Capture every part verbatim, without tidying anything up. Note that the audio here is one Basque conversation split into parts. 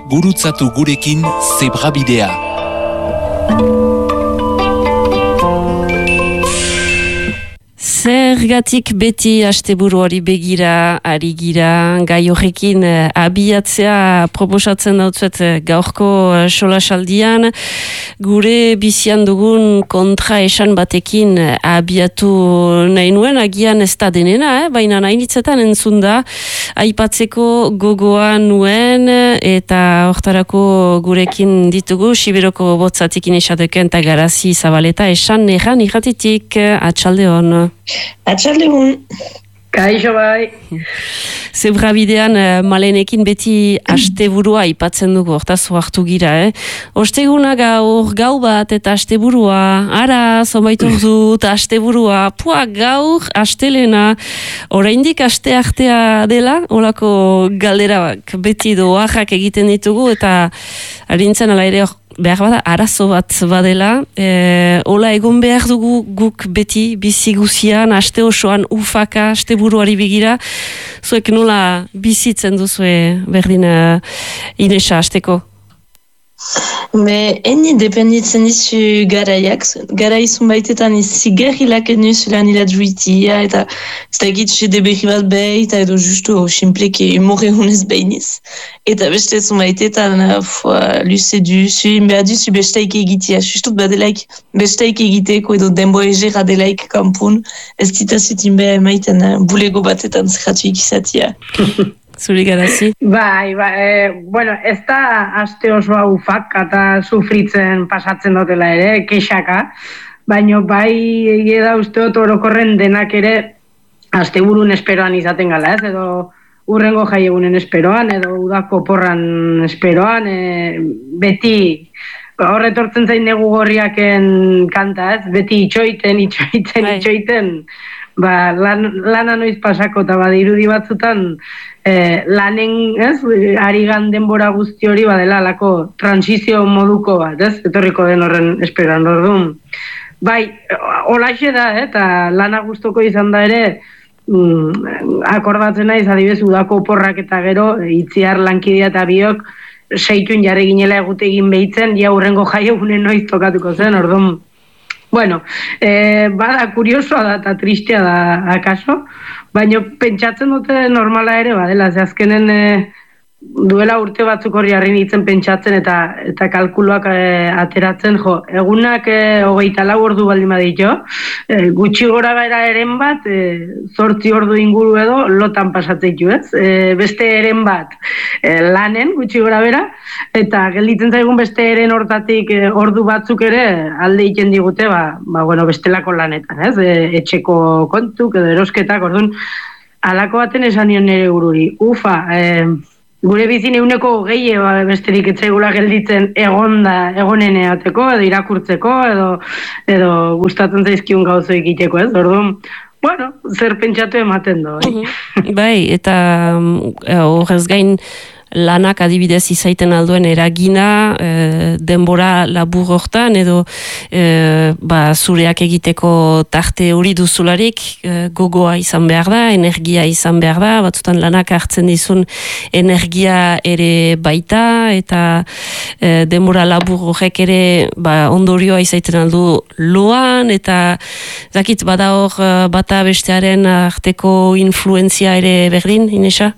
gurutzatu gurekin Zebrabidea. Zergatik beti asteburuari begira, ari gira, gai horrekin abiatzea proposatzen dautzuet gaurko solasaldian, gure bizian dugun kontra esan batekin abiatu nahi nuen, agian ez da denena, eh? Baina nahi nitzetan entzun da, aipatzeko gogoa nuen, eta hortarako gurekin ditugu, Siberoko botzatikin esateken eta Garazi Zabaleta esan erran irratitik, atxalde hon. Atxalde hon. Kaixo bai. Zebrabidean Malenekin beti asteburua aipatzen dugu, hortaz hartu gira, eh? Osteguna gaur, gau bat eta asteburua, ara, zonbaitu dut, asteburua, pua, gaur, astelena, oraindik aste artea dela, olako galderak beti doajak egiten ditugu, eta harintzen ala ere behar bada arazo bat badela, e, ola egon behar dugu guk beti bizi guzian, aste osoan ufaka, aste buruari begira, zuek nola bizitzen duzue berdin uh, Inesa asteko? Me eni dependitzen dizu garaiak, garaizun baitetan izi gerrilak enu zulan iladruitia, eta ez da egitxe berri bat behi, eta edo justu simpleki humore hunez behiniz. Eta beste zun baitetan luze duzu, behar duzu besteik egitea, justut badelaik besteik egiteko edo denbo egera delaik kampun, ez ditazutin behar maiten bulego batetan zerratu ikizatia. Zuri Garazi? Bai, bai, e, bueno, ez da aste osoa ufak eta sufritzen pasatzen dutela ere, kexaka, baina bai egia da usteot orokorren denak ere asteburun esperoan izaten gala, ez, edo urrengo jaiegunen esperoan, edo udako porran esperoan, e, beti horretortzen zain negu gorriaken kanta, ez, beti itxoiten, itxoiten, itxoiten, ba, lan, lana noiz pasako eta badirudi batzutan eh, lanen, ez, ari gan denbora guzti hori badela alako transizio moduko bat, ez, etorriko den horren esperan orduan. Bai, holaxe da, eh, eta lana guztoko izan da ere, mm, akordatzen naiz adibez udako porrak eta gero, itziar lankidea eta biok, seitun jarri ginela egutegin behitzen, ja hurrengo jaiegunen noiz tokatuko zen, orduan. Bueno, eh, bada, kuriosoa da eta tristea da akaso, baina pentsatzen dute normala ere badela, ze azkenen eh, duela urte batzuk horri harri nintzen pentsatzen eta eta kalkuloak eh, ateratzen, jo, egunak eh, hogeita lau ordu baldin badito, eh, gutxi gora gara eren bat, eh, zortzi ordu inguru edo lotan pasatzeitu, ez? Eh, beste eren bat eh, lanen, gutxi gora bera, eta gelditzen zaigun beste eren hortatik eh, ordu batzuk ere alde egiten digute, ba, ba bueno, bestelako lanetan, ez? E, etxeko kontuk edo erosketak, orduan, alako baten esan nion nire gururi. Ufa, eh, gure bizin euneko gehi ba, besterik etzaigula gelditzen egonda, egonen eateko, edo irakurtzeko, edo, edo gustatzen zaizkiun gauzo egiteko, ez? Orduan, bueno, zer pentsatu ematen do. Uh -huh. Bai, eta horrez gain lanak adibidez izaiten alduen eragina, e, denbora labur hortan, edo e, ba, zureak egiteko tarte hori duzularik, e, gogoa izan behar da, energia izan behar da, batzutan lanak hartzen dizun energia ere baita, eta e, denbora labur horrek ere ba, ondorioa izaiten aldu loan, eta zakit, bada hor bata bestearen arteko influenzia ere berdin, Inesa?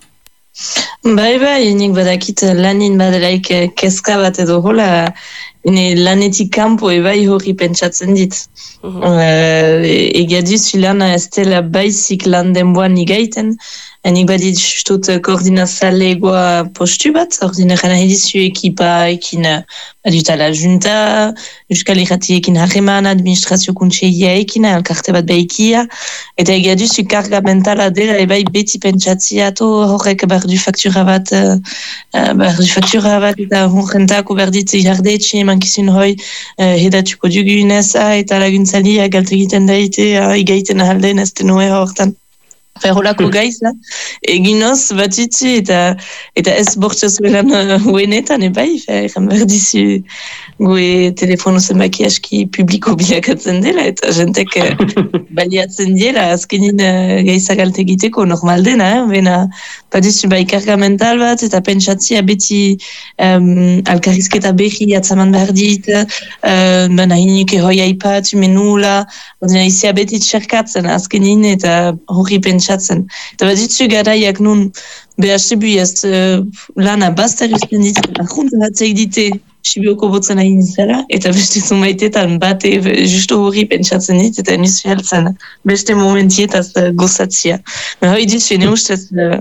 Bai, bai, nik badakit lanin badelaik kezka bat edo hola, lanetik kanpo ebai horri pentsatzen dit. Uh-huh. Uh, Egia duzu lana ez dela baizik lan denboan igaiten, nik badit justut koordinazalegoa postu bat, ordinaren edizu ekipa ekin badutala junta, euskal irrati ekin harreman, administrazio kuntseia ekin, elkarte bat behikia, eta egia duzu karga mentala dela ebai beti pentsatzia to horrek behar du faktura bat, uh, behar du faktura bat, eta horrentako behar dit jardetxe emankizun hoi uh, hedatuko dugu neza, eta laguntzalia galtu egiten daite, uh, igaiten ahalden ez denue hortan. Ferrolako gaiza, eginoz bat itzi eta eta ez bortxazuelan huenetan ebai, egan behar dizu gue telefono zenbaki aski publiko bilakatzen dela eta jentek baliatzen dela azkenin gaiza galte egiteko normal dena, eh? Bena bat dizu bai karga mental bat eta pentsatzia beti um, alkarrizketa behi atzaman behar dit, uh, bena hinik erroi aipat, menula, ordina izia beti txerkatzen azkenin eta horri pentsatzen. Eta bat ditzu garaiak nun behar sibuiaz uh, lana bastar usten ditzen, ahuntan hatzeik dite sibioko botzen hain izara, eta beste zumaitetan bate justo horri pentsatzen dit, eta eniz fialtzen beste momentietaz uh, gozatzia. Hoi ditzu, ene ustez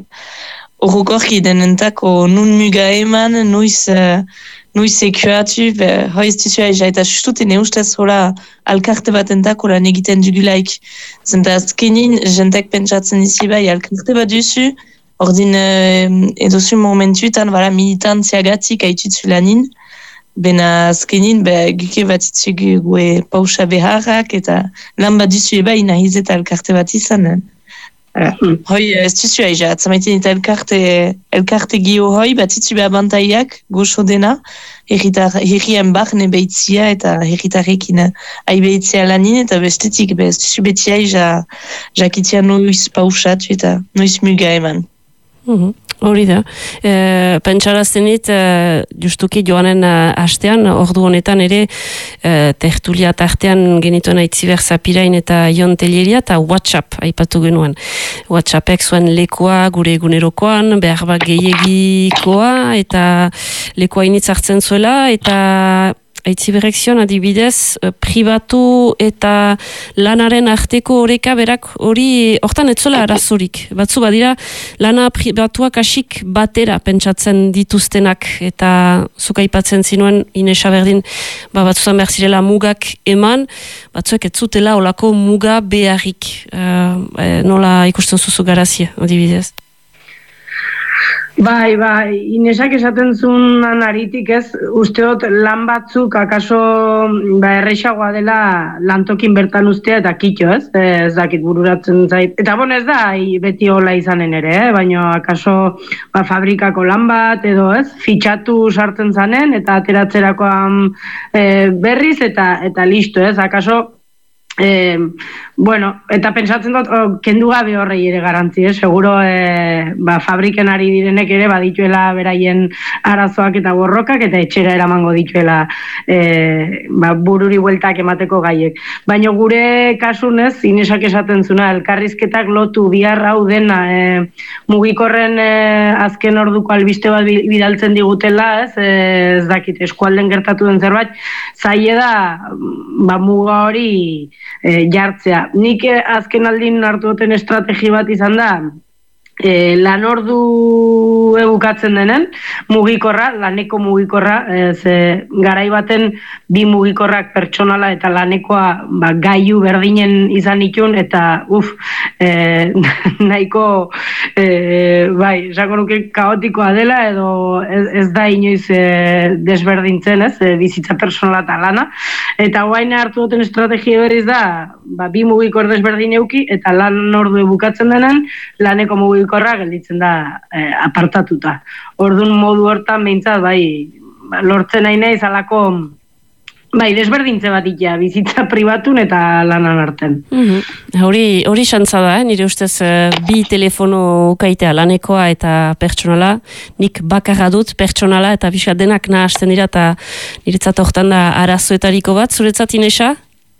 horrokorki uh, denentako nun muga eman, nuiz uh, nuiz sekuatu, hoi ez dizu aiza, eta justut ene ustez hola alkarte bat entako lan egiten dugulaik. Zenta azkenin, jentek pentsatzen izi bai, alkarte bat duzu, ordin uh, edozu momentuetan, voilà, militantziagatik haitutzu lanin, bena azkenin, be, guke bat itzu gue pausa beharrak, eta lan bat duzu eba inahiz eta alkarte bat izan. Eh? Mm. Hoi, ez dizu aiza, atzamaiten eta elkarte, elkarte gio hoi, bat itzu beha bantaiak, goxo dena, herrien barne behitzia eta herritarrekin aibeitzia lanin, eta bestetik, be, ez dizu beti aiza, jakitia noiz pausatu eta noiz muga eman. Mm-hmm. Hori da. E, Pentsaraztenit, e, justuki joanen uh, astean, ordu honetan ere, e, tertulia tartean genituen aitziber Zapirain eta Ion Telleria eta WhatsApp aipatu genuen. WhatsAppek zuen lekoa gure egunerokoan, behar bat gehiagikoa eta lekoa initz hartzen zuela, eta aitziberek zion adibidez, pribatu eta lanaren arteko oreka berak hori, hortan etzola arazorik. Batzu badira, lana pribatuak asik batera pentsatzen dituztenak, eta zuk aipatzen zinuen Inesa berdin, ba, batzuzan behar zirela mugak eman, batzuek etzutela olako muga beharrik. Uh, nola ikusten zuzu garazia, adibidez? Bai, bai, Inesak esaten zunan aritik ez, usteot lan batzuk akaso ba, erreixagoa dela lantokin bertan ustea eta kitxo ez, ez dakit bururatzen zait. Eta bon ez da, beti hola izanen ere, eh? Baina akaso ba, fabrikako lan bat edo ez, fitxatu sartzen zanen eta ateratzerakoan e, berriz eta eta listo ez, akaso Eh, bueno, eta pentsatzen dut oh, kendu gabe horrei ere garantzi, eh? Seguro eh, ba, fabriken ari direnek ere badituela beraien arazoak eta borrokak eta etxera eramango dituela eh, ba, bururi bueltak emateko gaiek. Baina gure kasunez, Inesak esaten zuna, elkarrizketak lotu bihar hau dena eh, mugikorren eh, azken orduko albiste bat bidaltzen digutela, ez, eh, ez dakit, eskualden gertatu den zerbait, zaie da ba, muga hori E, jartzea. Nik e, azken aldin hartu duten estrategi bat izan da, e, lan ordu ebukatzen denen, mugikorra, laneko mugikorra, ez, e, garai baten bi mugikorrak pertsonala eta lanekoa ba, gaiu berdinen izan itun, eta uf, e, nahiko e, bai, esako nuke kaotikoa dela, edo ez, ez da inoiz e, desberdintzen, ez, e, bizitza personala eta lana, eta guain hartu duten estrategia berriz da, ba, bi mugikor desberdin euki, eta lan ordu ebukatzen denen, laneko mugikorra gelditzen da e, apartatuta. Orduan modu hortan behintzat, bai, lortzen nahi nahi zalako, bai, desberdintze bat ikia, bizitza pribatun eta lanan arten. Mm-hmm. Hori, hori xantza da, eh? Nire ustez bi telefono ukaitea, lanekoa eta pertsonala, nik bakarra dut pertsonala eta bisat denak nahasten dira, eta niretzat hortan da arazoetariko bat, zuretzat Inesa?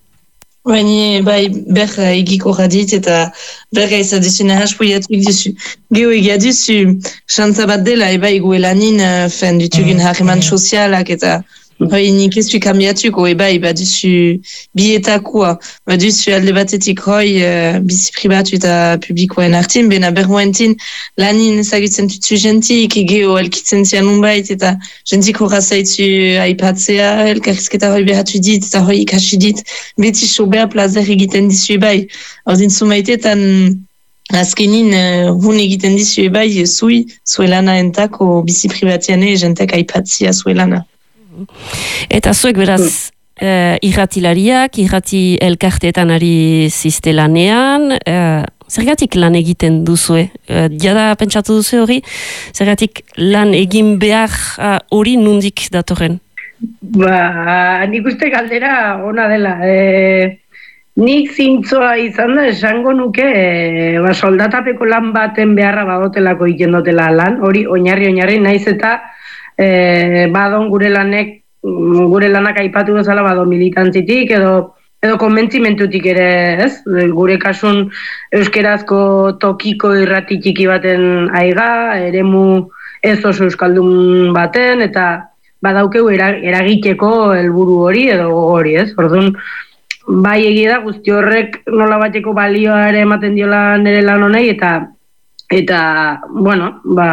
Baina, bai, berra egiko radit eta berra izan dizu nahaspoiatuk dizu. Geo egia dizu, xantza bat dela, eba egu elanin, fen ditugun harreman sozialak eta hoi nik ez du kambiatuko, eba eba dizu bietakoa. Ba dizu alde batetik hoi uh, bizi pribatu eta publikoen artin, bena bermoentin lanin ezagutzen tutu jentik, geo elkitzen zian unbait eta jentik horra zaitu aipatzea, elkarrizketa hoi behatu dit eta hoi ikasi dit, beti sober plazer egiten dizu ebai. Ordin zumaitetan azkenin uh, hun egiten dizu ebai zui, zue lana entako bizi pribatiane jentek aipatzia zue lana. Eta zuek beraz uh, irratilariak, irrati elkarteetan ari zizte lanean, uh, Zergatik lan egiten duzue? Uh, jada pentsatu duzu hori? Zergatik lan egin behar hori uh, nundik datorren? Ba, nik uste galdera ona dela. E, nik zintzoa izan da, esango nuke, e, ba, soldatapeko lan baten beharra badotelako egiten dutela lan, hori oinarri oinarri naiz eta e, badon gure lanek, gure lanak aipatu bezala badon militantzitik edo edo konbentzimentutik ere, ez? Gure kasun euskerazko tokiko irrati txiki baten aiga, eremu ez oso euskaldun baten, eta badaukeu eragiteko helburu hori edo hori, ez? Orduan, bai egia da guzti horrek nola bateko balioa ere ematen diola nire lan honei, eta, eta bueno, ba,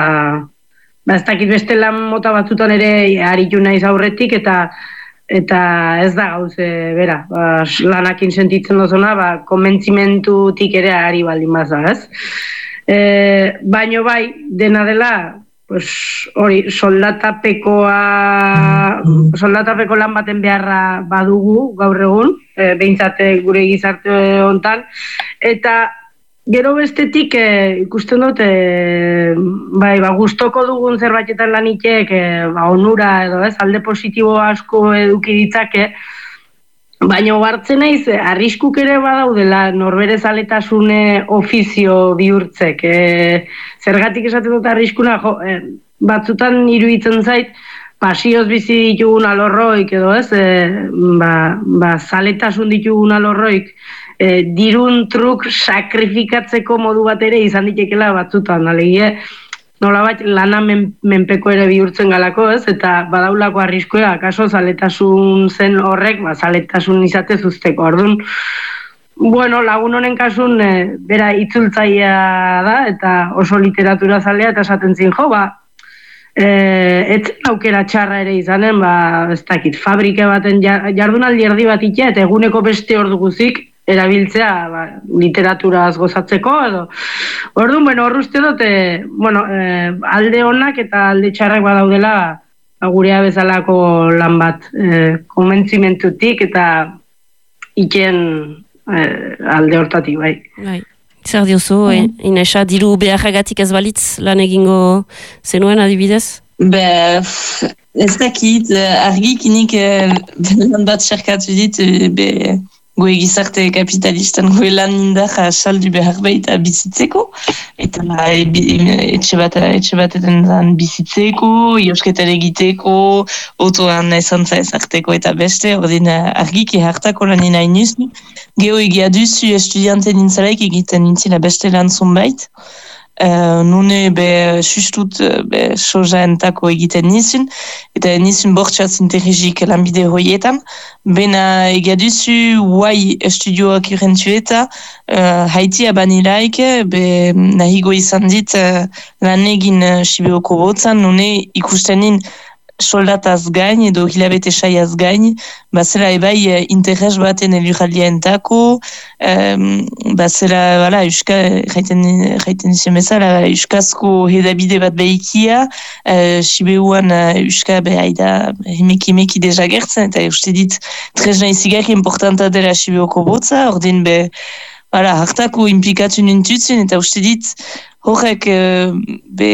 ba ez dakit beste lan mota batzutan ere aritu naiz aurretik, eta eta ez da gauze, bera, ba, lanakin sentitzen dozuna, ba, konbentzimentutik ere ari baldin baza, ez? E, baino bai, dena dela, pues, hori, soldatapekoa, soldatapeko lan baten beharra badugu gaur egun, e, behintzate gure gizarte hontan, eta gero bestetik e, ikusten dut, e, bai, ba, gustoko dugun zerbaitetan lanitek, e, ba, onura edo, ez, alde positibo asko eduki ditzake, baina hartzen naiz, arriskuk ere badaudela norbere zaletasune ofizio bihurtzek. E, zergatik esaten dut arriskuna, jo, e, batzutan iruditzen zait, pasioz bizi ditugun alorroik edo ez, e, ba, ba, zaletasun ditugun alorroik, e, dirun truk sakrifikatzeko modu bat ere izan ditekela batzutan, alegie, nolabait lana men, menpeko ere bihurtzen galako, ez? Eta badaulako arriskuea, akaso zaletasun zen horrek, ba, zaletasun izate zuzteko. Orduan, bueno, lagun honen kasun, e, bera itzultzaia da, eta oso literatura zalea, eta esaten zin, jo, ba, e, etzen aukera txarra ere izanen, ba, ez dakit, fabrike baten jardunaldi erdi bat itea, eta eguneko beste ordu guzik, erabiltzea ba, literaturaz gozatzeko edo. Orduan, bueno, hor uste dut, e, bueno, e, alde honak eta alde txarrak badaudela gurea bezalako lan bat, e, konbentzimentutik eta iken e, alde hortatik, bai. Bai. Zer diozu, mm. eh? Inesa, diru beharragatik ez balitz lan egingo zenuen adibidez? Be, ez dakit, argikinik lan bat xerkatu dit, be... goe gizarte kapitalistan goe lan indarra saldu behar baita bizitzeko, eta e, etxe bat etxe batetan zan bizitzeko, iosketan egiteko, otoan ezantza ezarteko eta beste, ordin argiki hartako lan ina inizu. Geo egia duzu estudiante nintzalaik egiten nintzila beste lan zonbait, Uh, nune be sustut be soja entako egiten nizun, eta nizun bortxaz interregik lanbide hoietan, bena egaduzu huai estudioak irentu eta uh, haitia banilaik, be nahigo izan dit uh, lan egin uh, Sibeoko botzan, nune ikustenin soldataz gain edo hilabete saiaz gain, bazela ebai interes baten elurraldia entako, um, bazela, bala, euska, jaiten izan bezala, euskazko hedabide bat behikia, uh, Sibeuan uh, euska behaida hemeki hemeki deja gertzen, eta uste dit, trezna izigarri importanta dela Sibeoko botza, ordin be, bala, hartako implikatu nintutzen, eta uste dit, horrek be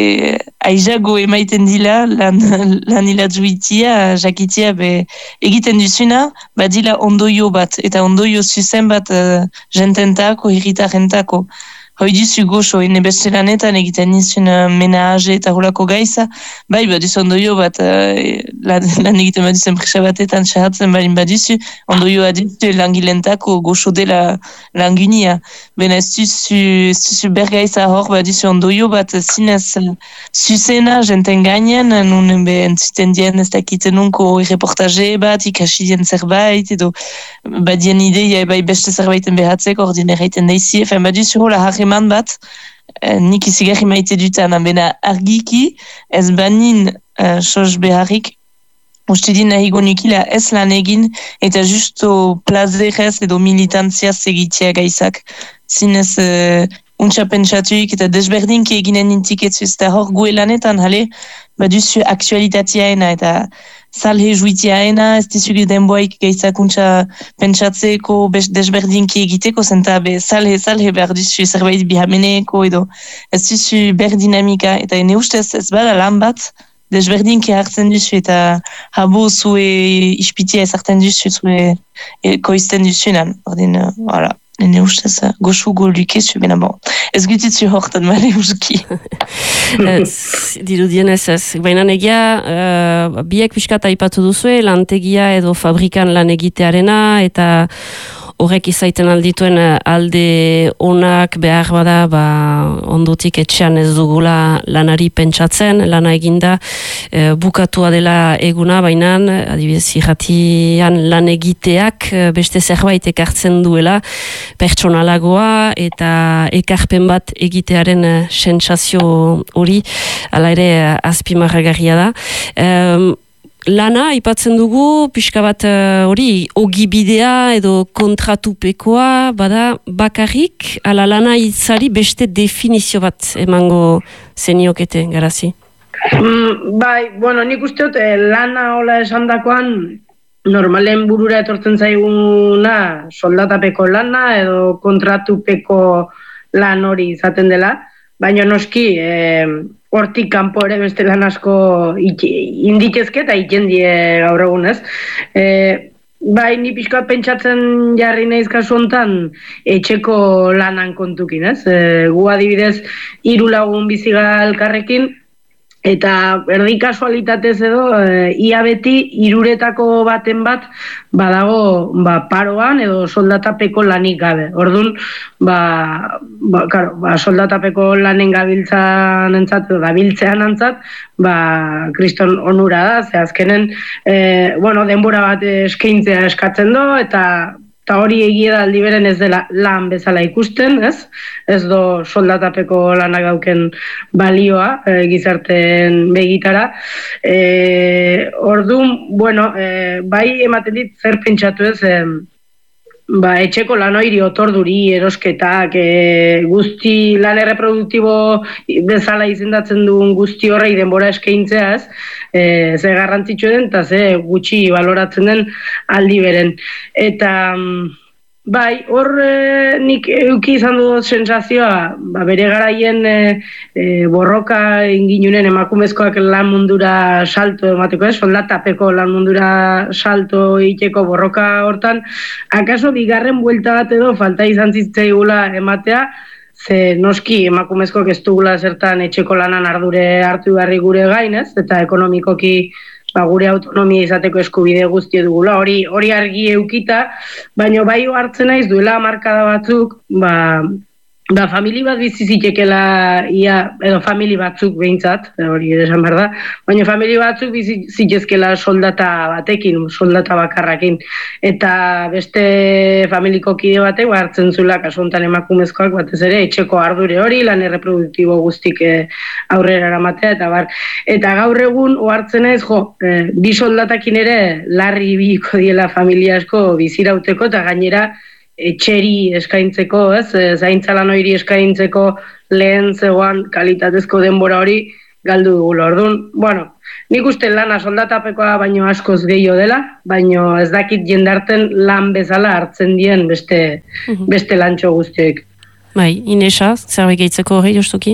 aizago emaiten dila lan, lan ilatzuitia, jakitia be egiten duzuna, badila ondoio bat, eta ondoio zuzen bat uh, jententako, herritarentako. Hoi duzu goxo, ene beste lanetan egiten nizun uh, menage eta holako gaiza, bai baduzu ondoio bat, uh, lan, lan egiten baduzu enpresa batetan xahatzen balin baduzu, ondoio aduzu langilentako goxo dela langunia. Bena ez duzu, ez duzu bergaiza hor baduzu ondoio bat zinez uh, zuzena jenten gainean, nun be entzuten dien ez dakiten nunko reportaje bat, ikasi dien zerbait, edo badien ideia bai beste zerbaiten behatzeko, ordin erraiten daizi, efen baduzu hola harri man bat, eh, nik izigarri maite dutan, bena argiki, ez banin uh, sos beharrik, uste din nahigo nikila ez lan egin, eta justo plazerez edo militantziaz egitea gaizak. Zinez, uh, untsa pentsatuik eta desberdinki eginen nintik etzuz, eta hor gue lanetan, hale, baduzu aktualitateaena, eta salhe juitiaena, ez dizugu denboaik gaizakuntza pentsatzeko, desberdinki egiteko, zenta be salhe, salhe behar dizu zerbait bihameneko edo, ez dizu berdinamika, eta ene ustez ez bada lan bat, desberdinki hartzen duzu eta habo zue ispitia ezartzen duzu zue koizten duzunan. Ordin, voilà. Nene ustez, goxu goluke zu, bena bon. Ez gutitzu hortan male uski. Dirudien ez ez. Baina negia, uh, biek pixkat aipatu duzue, lantegia edo fabrikan lan egitearena, eta horrek izaiten aldituen alde onak behar bada, ba, ondotik etxean ez dugula lanari pentsatzen, lana eginda e, bukatua dela eguna, baina adibidez irratian lan egiteak beste zerbait ekartzen duela pertsonalagoa eta ekarpen bat egitearen sentsazio hori, hala ere azpimarragarria da. Um, Lana, aipatzen dugu, pixka bat hori, uh, ogibidea edo kontratupekoa, bada bakarrik, ala lana itzari beste definizio bat emango zeniokete, garazi? Mm, bai, bueno, nik uste dut, lana hola esandakoan, normalen burura etortzen zaiguna soldatapeko lana edo kontratupeko lan hori izaten dela, baina noski, eh, hortik kanpo ere beste lan asko inditezke eta ikendie gaur egun, ez? E, bai, ni pixka pentsatzen jarri naiz kasu hontan etxeko lanan kontukin, ez? E, gu adibidez hiru lagun biziga elkarrekin, eta erdi kasualitatez edo, e, ia beti hiruretako baten bat badago ba, paroan edo soldatapeko lanik gabe. Orduan, ba, ba, karo, ba, soldatapeko lanen gabiltzan entzat, gabiltzean entzat, ba, kriston onura da, ze azkenen, e, bueno, denbora bat eskaintzea eskatzen do, eta eta hori egia da aldi beren ez dela lan bezala ikusten, ez? Ez do soldatapeko lanak dauken balioa e, gizarteen begitara. E, orduan, bueno, e, bai ematen dit zer pentsatu ez, e, ba, etxeko lanoiri otorduri, erosketak, e, guzti lan erreproduktibo bezala izendatzen duen guzti horrei denbora eskaintzea, ez? E, ze garrantzitsu den eta ze gutxi baloratzen den aldi beren. Eta bai, hor e, nik euki izan dut sensazioa, ba, bere garaien e, e, borroka inginunen emakumezkoak lan mundura salto emateko, ez? Soldatapeko lan mundura salto iteko borroka hortan, akaso bigarren buelta bat edo falta izan zitzaigula ematea, ze noski emakumezkoak ez dugula zertan etxeko lanan ardure hartu beharri gure gain, ez? Eta ekonomikoki ba, gure autonomia izateko eskubide guzti dugula, hori hori argi eukita, baina bai hartzen naiz duela hamarkada batzuk, ba, da famili bat bizi zitekela ia, edo famili batzuk behintzat, hori esan behar da, baina famili batzuk bizi zitezkela soldata batekin, soldata bakarrakin, eta beste familiko kide batek hartzen zula kasu honetan emakumezkoak batez ere etxeko ardure hori, lan erreproduktibo guztik aurrera eramatea, eta bar, eta gaur egun ohartzen ez, jo, eh, bi soldatakin ere larri biliko diela familia asko bizirauteko, eta gainera etxeri eskaintzeko, ez, zaintza lan hori eskaintzeko lehen zegoan kalitatezko denbora hori galdu dugula. Orduan, bueno, nik uste lana soldatapekoa baino askoz gehiago dela, baino ez dakit jendarten lan bezala hartzen dien beste, beste lantxo guztiek. Bai, Inesa, zerbait gehitzeko hori, Jostuki?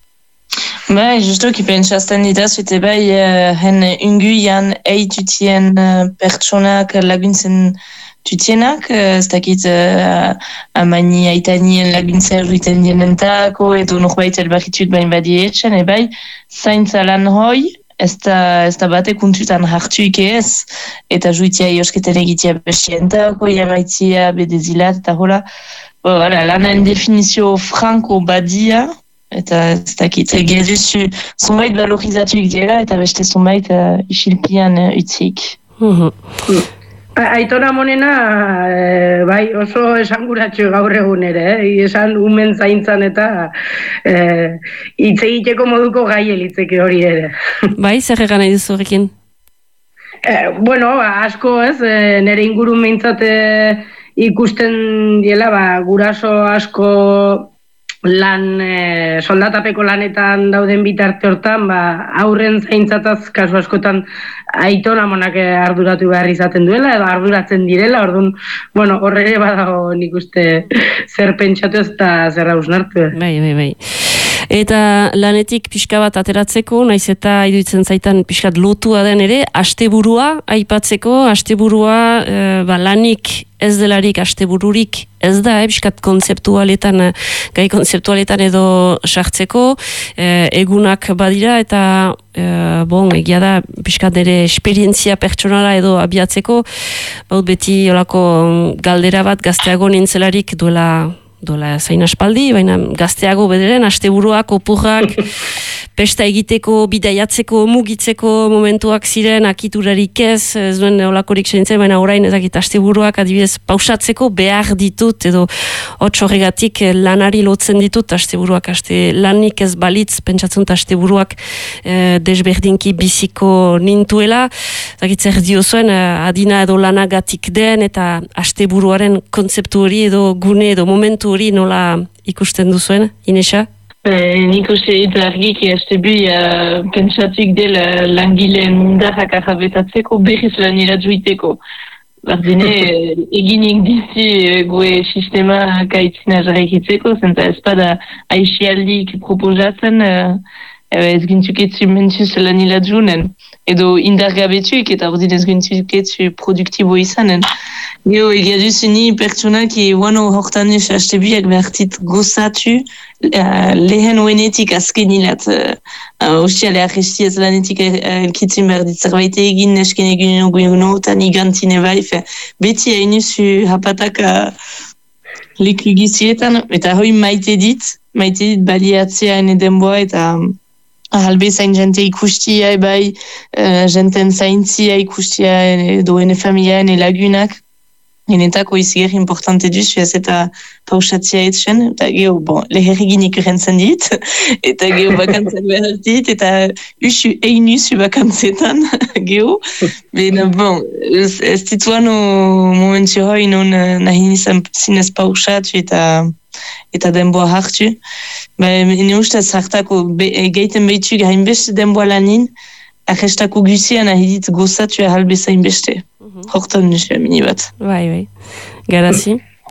Bai, justuki pentsazten ditaz, eta bai, hen unguian eitutien pertsonak laguntzen tutienak, ez dakit uh, amani aitanien laguntza erruiten dienentako, edo norbait elbarritut bain badietzen, e bai, zaintza lan hoi, ez da bate kuntutan hartuik ez, eta juitia iosketen egitea bestientako, jamaitia, bedezilat, eta hola, bo, voilà, lanen definizio franko badia, eta ez dakit, gezuzu, zonbait valorizatuik dira, eta beste zonbait uh, isilpian uh, utzik. Mm-hmm. Aitona Monena, e, bai, oso esanguratxo gaur egun ere, eh? Esan umen zaintzan eta e, hitz egiteko moduko gai elitzeke hori ere. Bai, zer egan nahi duzu horrekin? E, bueno, asko ez, e, nire ingurun behintzat ikusten diela, ba, guraso asko lan e, soldatapeko lanetan dauden bitarte hortan, ba, aurren zaintzataz kasu askotan aiton amonak arduratu behar izaten duela, edo arduratzen direla, orduan, bueno, horre ere badago nik uste zer pentsatu ez da zer hausnartu. Bai, bai, bai. Eta lanetik pixka bat ateratzeko, naiz eta iduitzen zaitan pixkat lotua den ere, asteburua aipatzeko, asteburua e, ba, lanik ez delarik astebururik ez da, eh, pixkat kontzeptualetan, gai kontzeptualetan edo sartzeko, e, egunak badira eta e, bon, egia da pixkat ere esperientzia pertsonala edo abiatzeko, baut beti olako galdera bat gazteago nintzelarik duela dola zain aspaldi, baina gazteago bederen, asteburuak, opurrak, pesta egiteko, bidaiatzeko, mugitzeko momentuak ziren, akiturarik ez, ez duen olakorik sentzen, baina orain ezakit asteburuak adibidez pausatzeko behar ditut, edo hotz horregatik lanari lotzen ditut, asteburuak, aste lanik ez balitz, pentsatzen dut asteburuak eh, desberdinki biziko nintuela, ezakit zer diozuen, adina edo lanagatik den, eta asteburuaren kontzeptu hori edo gune edo momentu hori nola ikusten duzuen, Inesa? E, nik uste dut argiki azte bi uh, pentsatik dela langileen mundarrak arrabetatzeko berriz lanera juiteko. Bardine, eginik dizi goe sistema kaitzina jarrakitzeko, zenta ez bada aixialdik proposatzen uh, ez gintzuketzu mentuz lanila junen. Edo indargabetuik eta ordin ez gintzuketzu produktibo izanen. Gero, egia duzu ni pertsonak wano hortan ez hastebiak behartit gozatu uh, lehen uenetik azken hilat. Uh, Ostiale arresti ez lanetik elkitzen behar dit zerbait egin, nesken egin egun otan igantine bai. Beti hainuzu hapatak uh, leku gizietan, eta hoi maite dit, maite dit baliatzea ene denboa eta ahalbe zain jente ikustia bai, uh, jenten zaintzia ikustia edo ene familia ene lagunak. Enetako iziger importante duzu ez eta pausatzea etzen, eta geho, bon, leherriginik rentzen dit, eta geho bakantzak behar dit, eta usu egin usu bakantzetan, geho. Bena, bon, ez, ez dituan momentu hoi non nahi nizan zinez pausatu eta eta denboa hartu. Ba, ene ustez hartako geiten behitu hainbeste denboa lanin, arrestako guzian nahi dit gozatu ahalbeza hainbeste. Hortan nizue mini bat. Bai, bai. Garazi?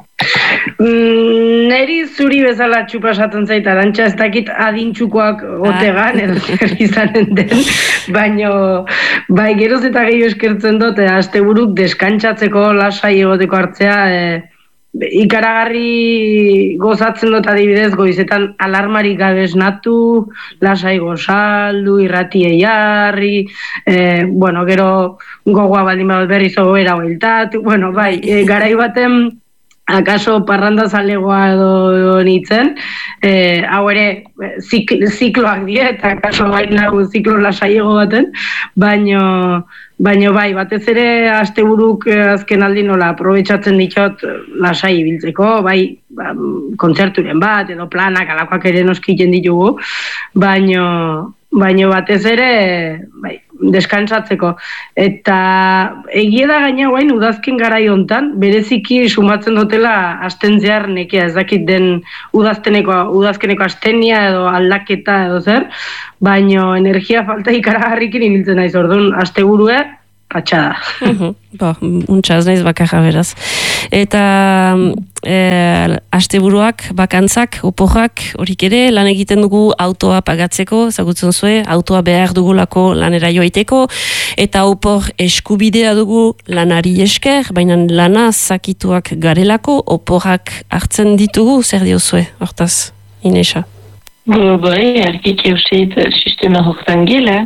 Mm, neri zuri bezala txupasatzen zaita, arantxa ez dakit adintxukoak otegan, edo zer izanen den, baino, bai, geroz eta gehiago eskertzen dut, asteburuk deskantzatzeko lasai egoteko hartzea, e, ikaragarri gozatzen dut adibidez, goizetan alarmari gabe esnatu, lasai gozaldu, irrati jarri, e, bueno, gero gogoa baldin badut berriz ogoera bueltatu, bueno, bai, e, garai baten akaso parranda zalegoa edo, edo nintzen, e, hau ere zikl, zikloak die, eta akaso bai nago ziklo lasaiego baten, baino Baina bai, batez ere asteburuk azken aldi nola aprobetxatzen ditut lasai ibiltzeko, bai, ba, kontzerturen bat edo planak alakoak ere noskiten ditugu, baino, baino batez ere bai, deskantzatzeko. Eta egia da gaina guain udazken garai hontan, bereziki sumatzen dutela asten zehar nekea, ez dakit den udazteneko, udazkeneko astenia edo aldaketa edo zer, baino energia falta ikaragarrikin ibiltzen naiz, orduan asteburue patxada. Bo, untxaz naiz bakarra beraz. Eta e, asteburuak, bakantzak, oporrak, horik ere, lan egiten dugu autoa pagatzeko, zagutzen zue, autoa behar dugulako lanera joaiteko, eta opor eskubidea dugu lanari esker, baina lana zakituak garelako, oporrak hartzen ditugu, zer diozue, hortaz, Inesa? Bo, bai, arkik euseit sistema hortan gela,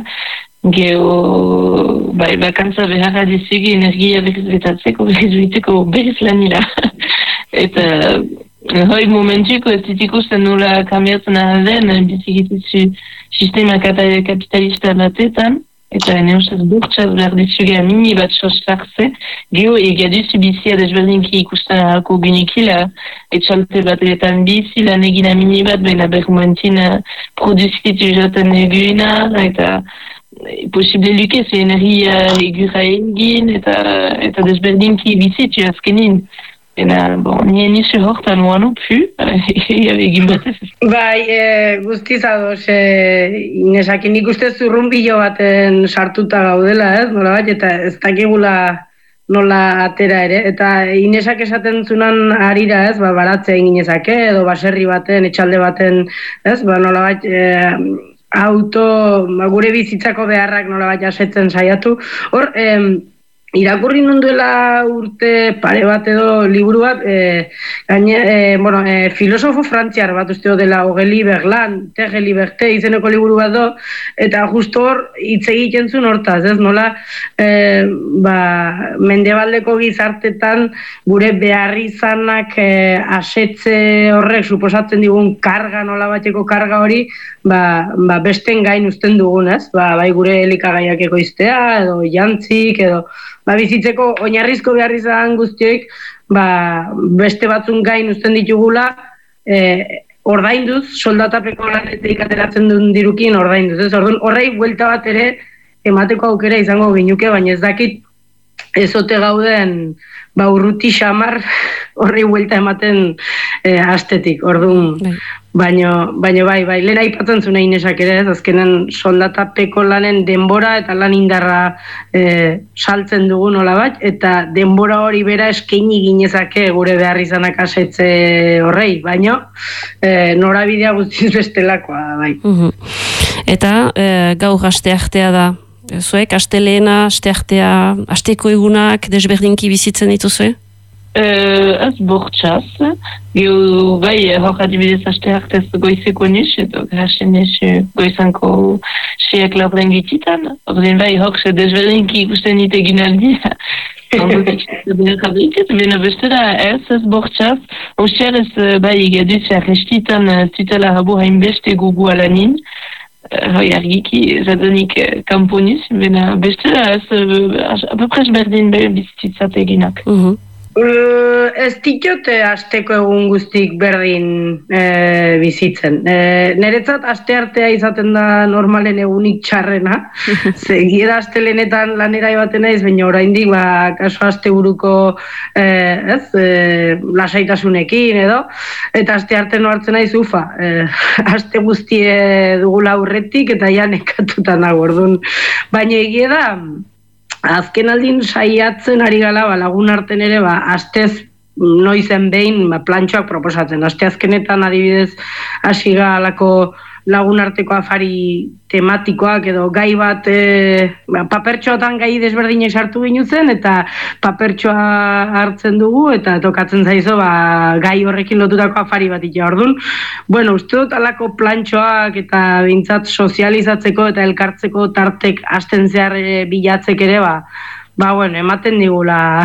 geho, bai, bakantza beharra dizugi energia berrizbetatzeko, berrizbeteko berriz lanila. Eta, hoi momentuko ez ditikusten nula kambiatzen ahal den, bizikitizu sistema kapitalista batetan, eta ene ustez burtsaz behar dizuga mini bat sostartze, geho egia duzu bizia desberdinki ikusten ahalko gunikila, etxalte batetan bizi lan egina mini bat, baina berrumentin produzitu jaten eguna, eta posible luke ze energia egura egin, eta, eta desberdinki bizitu azkenin. Ena, bon, nien iso hortan oan upu, egin batez. Bai, e, guztiz ados, e, Inesakin ikuste zurrunbilo baten sartuta gaudela, ez, nola bat, eta ez dakigula nola atera ere, eta Inesak esaten zunan harira, ez, ba, baratzea inginezake, edo baserri baten, etxalde baten, ez, ba, nola bat, e, auto, ba, gure bizitzako beharrak nola bat jasetzen saiatu, hor, e, irakurri nunduela urte pare bat edo liburu bat, e, gaine, e, bueno, e, filosofo frantziar bat usteo dela Ogeli Berlan, Tege Liberte izeneko liburu bat do, eta justo hor hitz egiten zuen hortaz, ez nola, e, ba, mendebaldeko gizartetan gure beharrizanak e, asetze horrek suposatzen digun karga, nola bateko karga hori, ba, ba besten gain uzten dugun, ez? Ba, bai gure elikagaiak ekoiztea, edo jantzik, edo ba, bizitzeko oinarrizko behar izan guztioik, ba, beste batzun gain uzten ditugula, e, ordainduz, soldatapeko lanetik ateratzen duen dirukin ordainduz. Ez? Orduan, horrei buelta bat ere emateko aukera izango ginuke, baina ez dakit ezote gauden ba, urruti xamar horrei buelta ematen e, astetik. Orduan, baino, baino bai, bai, lehen aipatzen zuen Inesak ere, ez, azkenen soldatapeko lanen denbora eta lan indarra e, saltzen dugu nola bat, eta denbora hori bera eskaini ginezake gure behar izanak asetze horrei, baino e, norabidea guztiz bestelakoa, bai. Uhum. Eta e, gaur asteartea da, zuek, astelehena, asteartea, asteko egunak desberdinki bizitzen dituzue? Uh, ez bortxaz, gehu bai hor adibidez aste hartez goizeko nis, edo grasen nis goizanko siak laurden gititan, ordin bai hor se desberdinki ikusten ite ginaldi, ondotik behar abritet, bena bestera ez ez bortxaz, usier ez bai egaduz arrestitan zitela habo hainbeste gugu alanin, hoi argiki zadenik kamponiz, bena bestera ez apapres berdin bizitzat eginak. Mhm. Uh, ez ditote asteko egun guztik berdin e, bizitzen. E, Neretzat aste artea izaten da normalen egunik txarrena. Zegira astelenetan lanera ibaten naiz, baina oraindik ba, kaso asteburuko e, ez, e, lasaitasunekin edo, eta aste artean hartzen naiz ufa. E, aste guztie dugula aurretik eta ja nekatuta nago, orduan. Baina egia da, azken aldin saiatzen ari gala, ba, lagun arten ere, ba, astez noizen behin ba, plantxoak proposatzen. Aste azkenetan adibidez hasi galako lagun arteko afari tematikoak edo gai bat e, ba, papertxoetan gai desberdinek sartu ginuzen eta papertxoa hartzen dugu eta tokatzen zaizo ba, gai horrekin lotutako afari bat itea. Orduan, bueno, uste dut alako plantxoak eta bintzat sozializatzeko eta elkartzeko tartek hasten zehar e, bilatzek ere ba, ba, bueno, ematen digula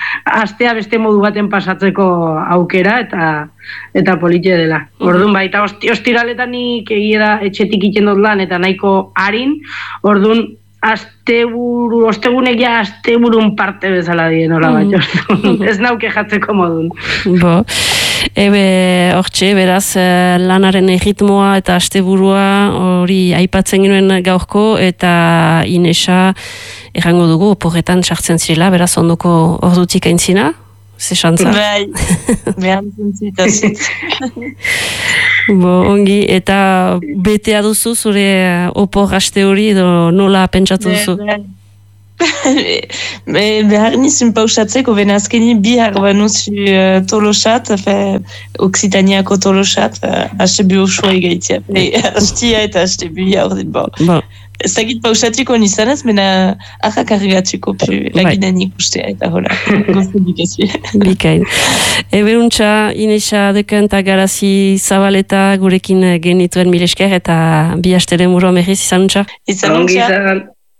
astea beste modu baten pasatzeko aukera eta eta politia dela. Orduan, bai, eta osti, ostiraletan nik egia da etxetik iten dut lan eta nahiko harin, orduan, asteburu, ostegunek ja asteburun parte bezala dien, hola bat, orduan, ez nauke jatzeko modun. Bo, ebe, hortxe, beraz, lanaren erritmoa eta asteburua hori aipatzen ginen gaurko eta Inesa errango dugu, porretan sartzen zirela, beraz, ondoko ordutik aintzina, ze xantza? Bai, behar zentzitazit. Bo, ongi, eta betea duzu zure opor aste hori edo nola pentsatu duzu? Behar nizun pausatzeko, bena azkeni bihar banuzu uh, tolosat, Oksitaniako tolosat, uh, haste bi usua egaitzea. Hastia eta haste bi ordin, bo. Bo. Zagit pausatzeko nizan ez, bena ahak argatzeko laginan ikustea eta hola. Goztu dikazue. Bikain. Eberuntza, Inesa deken eta garazi zabaleta gurekin genituen milesker eta bi hasteren muro mehiz izan untza. Izan untza.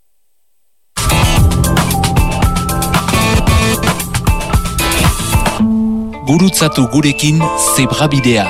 Gurutzatu gurekin Zebrabidea.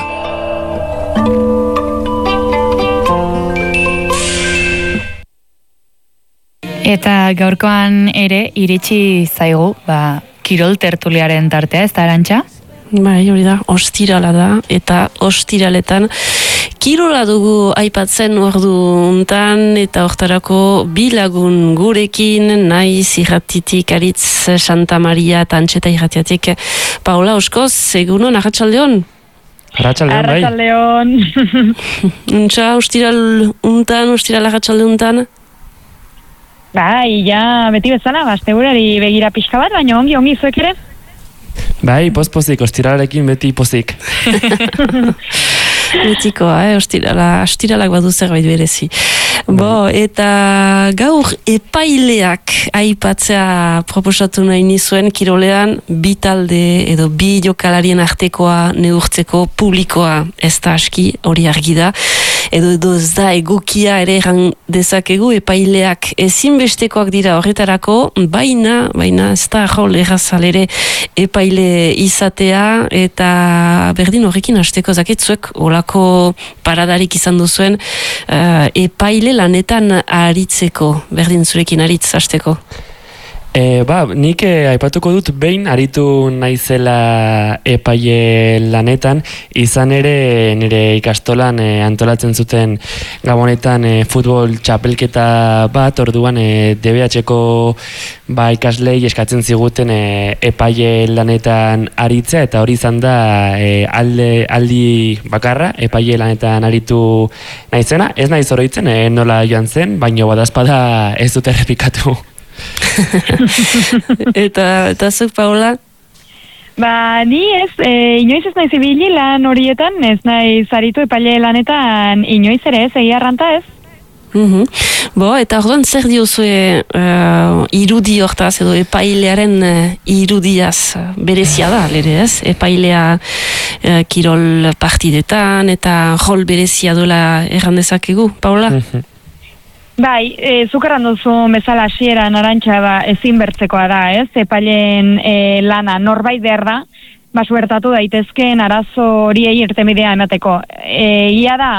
Eta gaurkoan ere iritsi zaigu, ba, kirol tertuliaren tartea, ez da, Arantxa? Bai, hori da, ostirala da, eta ostiraletan Kirola dugu aipatzen ordu untan eta hortarako bilagun gurekin, naiz irratitik aritz Santa Maria eta Antxeta irratiatik Paula Oskoz, egunon, arratsaldeon? Arratsaldeon, bai. Arratsaldeon. Untxa, ustiral untan, ustiral arratsalde untan? Bai, ja, beti bezala, asteburari begira pixka bat, baina ongi, ongi zuek ere? Bai, poz-pozik, ostiralarekin beti pozik. Betikoa, eh? Ostirala, ostiralak badu zerbait berezi. Bo, eta gaur epaileak aipatzea proposatu nahi nizuen kirolean bi talde edo bi jokalarien artekoa neurtzeko publikoa ez da aski, hori argi da. Edo, edo ez da egokia ere erran dezakegu epaileak ezinbestekoak dira horretarako, baina, baina ez da jol errazal ere epaile izatea eta berdin horrekin hasteko zaketzuek olako paradarik izan duzuen uh, epaile lanetan aritzeko, berdin zurekin aritz hasteko. E, ba, nik eh, aipatuko dut behin aritu naizela epaile lanetan, izan ere nire ikastolan eh, antolatzen zuten gabonetan eh, futbol txapelketa bat, orduan eh, D B H-ko ba, ikaslei eskatzen ziguten eh, epaile lanetan aritzea, eta hori izan da eh, alde, aldi bakarra epaile lanetan aritu naizena, ez naiz oroitzen eh, nola joan zen, baino badazpada ez dut errepikatu. eta, eta zuk, Paula? Ba, ni ez, e, inoiz ez naiz ibili lan horietan, ez naiz aritu epaile lanetan inoiz ere ez, egia arranta ez? Mm-hmm. Bo, eta orduan zer diozue uh, irudi hortaz edo epailearen uh, irudiaz berezia da, lere ez? Epailea uh, kirol partidetan eta rol berezia dola erran dezakegu, Paula? Mm-hmm. Bai, e, zukarran duzu bezala hasiera narantxa ba, ezin bertzekoa da, ez? Epaileen e, lana norbait behar da, ba, suertatu daitezkeen arazo horiei irtenbidea emateko. E, ia da,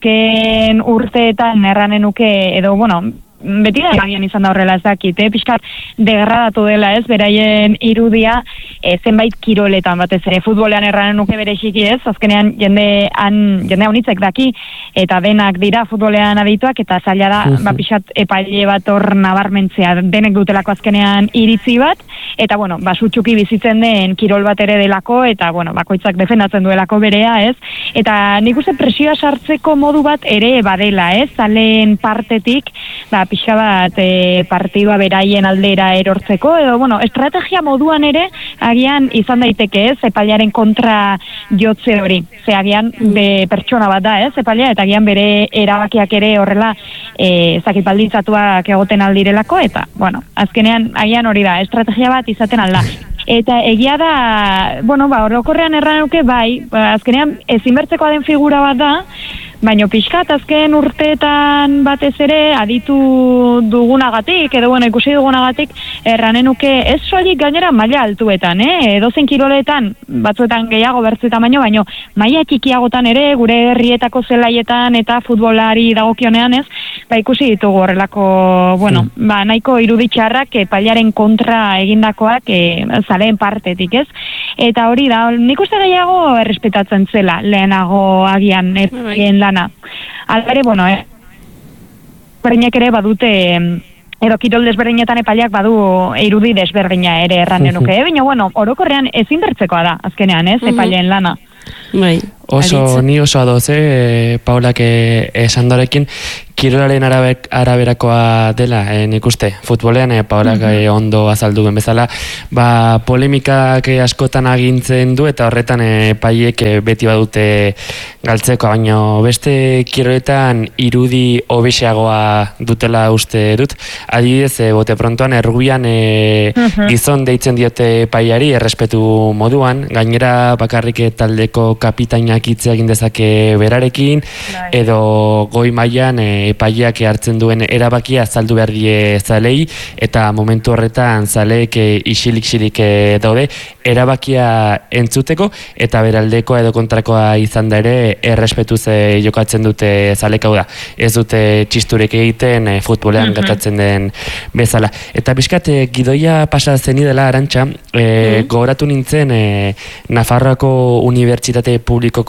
azken urteetan erranen nuke, edo, bueno, beti da agian izan da horrela ez dakit, eh? Piskat degradatu dela ez, beraien irudia e, zenbait kiroletan batez ere, futbolean erranen nuke bereziki ez, azkenean jende han, jende honitzek daki, eta denak dira futbolean adituak, eta zaila da, ba, piskat epaile bat hor nabarmentzea, denek dutelako azkenean iritzi bat, eta bueno, ba, sutxuki bizitzen den kirol bat ere delako, eta bueno, bakoitzak defendatzen duelako berea ez, eta nik uste presioa sartzeko modu bat ere badela ez, zaleen partetik, ba, pixka bat e, partidua beraien aldera erortzeko, edo, bueno, estrategia moduan ere, agian izan daiteke ez, epailearen kontra jotze hori. Ze agian de pertsona bat da ez, epailea, eta agian bere erabakiak ere horrela e, zakipalditzatuak egoten aldirelako, eta, bueno, azkenean agian hori da, estrategia bat izaten alda. Eta egia da, bueno, ba, orokorrean erran nuke, bai, ba, azkenean ezinbertzekoa den figura bat da, baina pixkat azken urteetan batez ere aditu dugunagatik, edo bueno, ikusi dugunagatik, erranen nuke ez soilik gainera maila altuetan, eh? Edozein kiroletan, batzuetan gehiago bertzuetan baino, baino maila txikiagotan ere, gure herrietako zelaietan eta futbolari dagokionean ez, ba ikusi ditugu horrelako, bueno, mm. ba nahiko iruditxarrak epailaren kontra egindakoak e, zaleen partetik, ez? Eta hori da, nik uste gehiago errespetatzen zela, lehenago agian epaileen lana. Alare, bueno, eh, berdinak ere badute, edo kirol desberdinetan epaileak badu irudi desberdina ere erranen nuke, eh? Baina, bueno, orokorrean ezin bertzekoa da, azkenean, ez, epaileen lana. Bai, oso, ni oso adoz, eh, Paulak esan dorekin, kirolaren arabek, araberakoa dela, eh, nik uste, futbolean, eh, Paulak eh, ondo azalduen bezala, ba, polemikak eh, askotan agintzen du, eta horretan eh, paiek eh, beti badute galtzeko, baina beste kiroletan irudi hobexeagoa dutela uste dut, adibidez, eh, bote prontoan, errubian eh, gizon deitzen diote paiari, errespetu moduan, gainera bakarrik taldeko kapitainak hitz egin dezake berarekin, edo goi mailan e, epaileak hartzen duen erabakia azaldu behar die zalei, eta momentu horretan zaleek e, isilik-silik e, daude, erabakia entzuteko, eta beraldekoa edo kontrakoa izan da ere, errespetuz e, jokatzen dute zalek, hau da, ez dute txisturek egiten e, futbolean mm-hmm. gertatzen den bezala. Eta bizkat, e, gidoia pasa zeni dela Arantxa, e, mm-hmm. gogoratu nintzen e, Nafarroako Unibertsitate Publikoko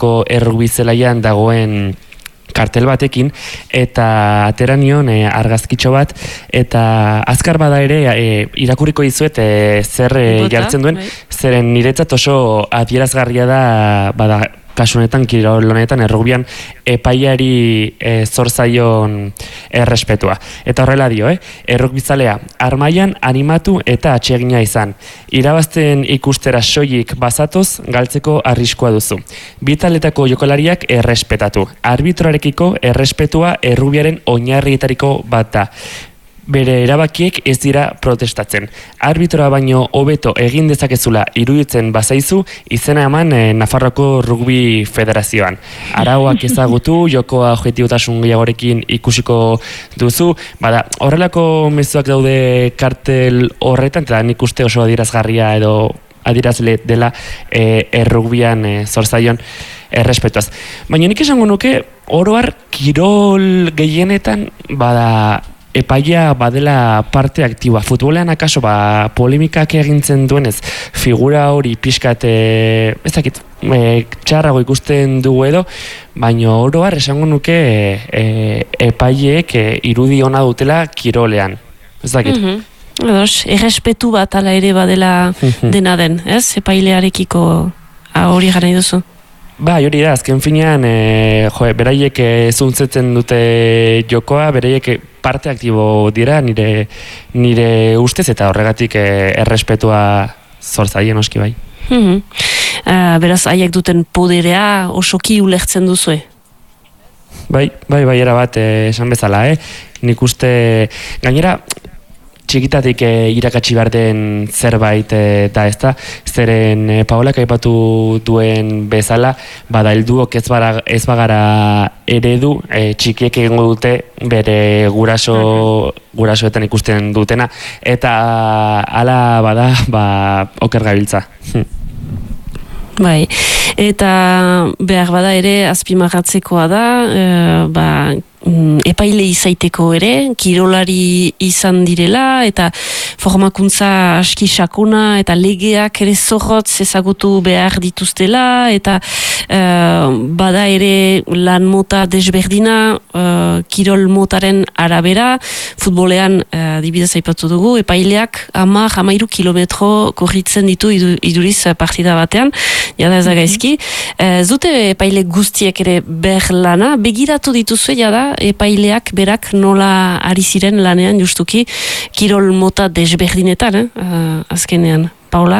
Bilboko errugbi zelaian dagoen kartel batekin, eta atera nion e, argazkitxo bat, eta azkar bada ere e, irakurriko dizuet e, zer e, jartzen duen, zeren niretzat oso adierazgarria da, bada, kasu honetan, kirol honetan, errugbian epaiari e, zor zaion errespetua. Eta horrela dio, eh? Errugbizalea, armaian animatu eta atsegina izan. Irabazten ikustera soilik bazatoz, galtzeko arriskua duzu. Bi taldetako jokalariak errespetatu. Arbitroarekiko errespetua errugbiaren oinarrietariko bat da. Bere erabakiek ez dira protestatzen. Arbitroa baino hobeto egin dezakezula iruditzen bazaizu, izena eman e, Nafarroko Rugbi Federazioan. Arauak ezagutu, jokoa objetibotasun gehiagorekin ikusiko duzu, bada, horrelako mezuak daude kartel horretan, eta nik uste oso adierazgarria edo adierazle dela e, errugbian e, zor zaion errespetuaz. Baina nik esango nuke, oroar kirol gehienetan bada epaia badela parte aktiboa. Futbolean akaso ba, polemikak egintzen duenez, figura hori pixkat e, ez dakit, e, txarrago ikusten dugu edo, baina oroar esango nuke e, e, epaiek e, irudi ona dutela kirolean. Ez dakit. Mm-hmm. Edos, errespetu bat ala ere badela mm-hmm. dena den, ez? Epailearekiko hori gara duzu. Ba, hori da, azken finean, e, jo, beraiek zuntzetzen dute jokoa, beraiek parte aktibo dira nire, nire ustez, eta horregatik e, errespetua zor zaien oski bai. Mm-hmm. uh, beraz, haiek duten poderea osoki ulertzen duzue? Bai, bai, bai, era bat e, esan bezala, eh? Nik uste, gainera, txikitatik e, irakatsi behar den zerbait e, da ez da, zeren e, Paolak aipatu duen bezala, bada helduok ez, ez bagara eredu, e, txikiek egingo dute bere guraso, gurasoetan ikusten dutena, eta hala bada, ba, oker gabiltza. Bai, eta behar bada ere azpimarratzekoa da, e, ba, epaile izaiteko ere, kirolari izan direla, eta formakuntza aski sakona, eta legeak ere zorrotz ezagutu behar dituztela, eta uh, bada ere lan mota desberdina, uh, kirol motaren arabera, futbolean, uh, dibidez aipatu dugu, epaileak ama, hamairu kilometro korritzen ditu idu, iduriz partida batean, jada ez da gaizki. Uh, zute epaile guztiek ere behar lana, begiratu dituzu jada, epaileak berak nola ari ziren lanean justuki kirol mota desberdinetan, eh? uh, azkenean. Paula?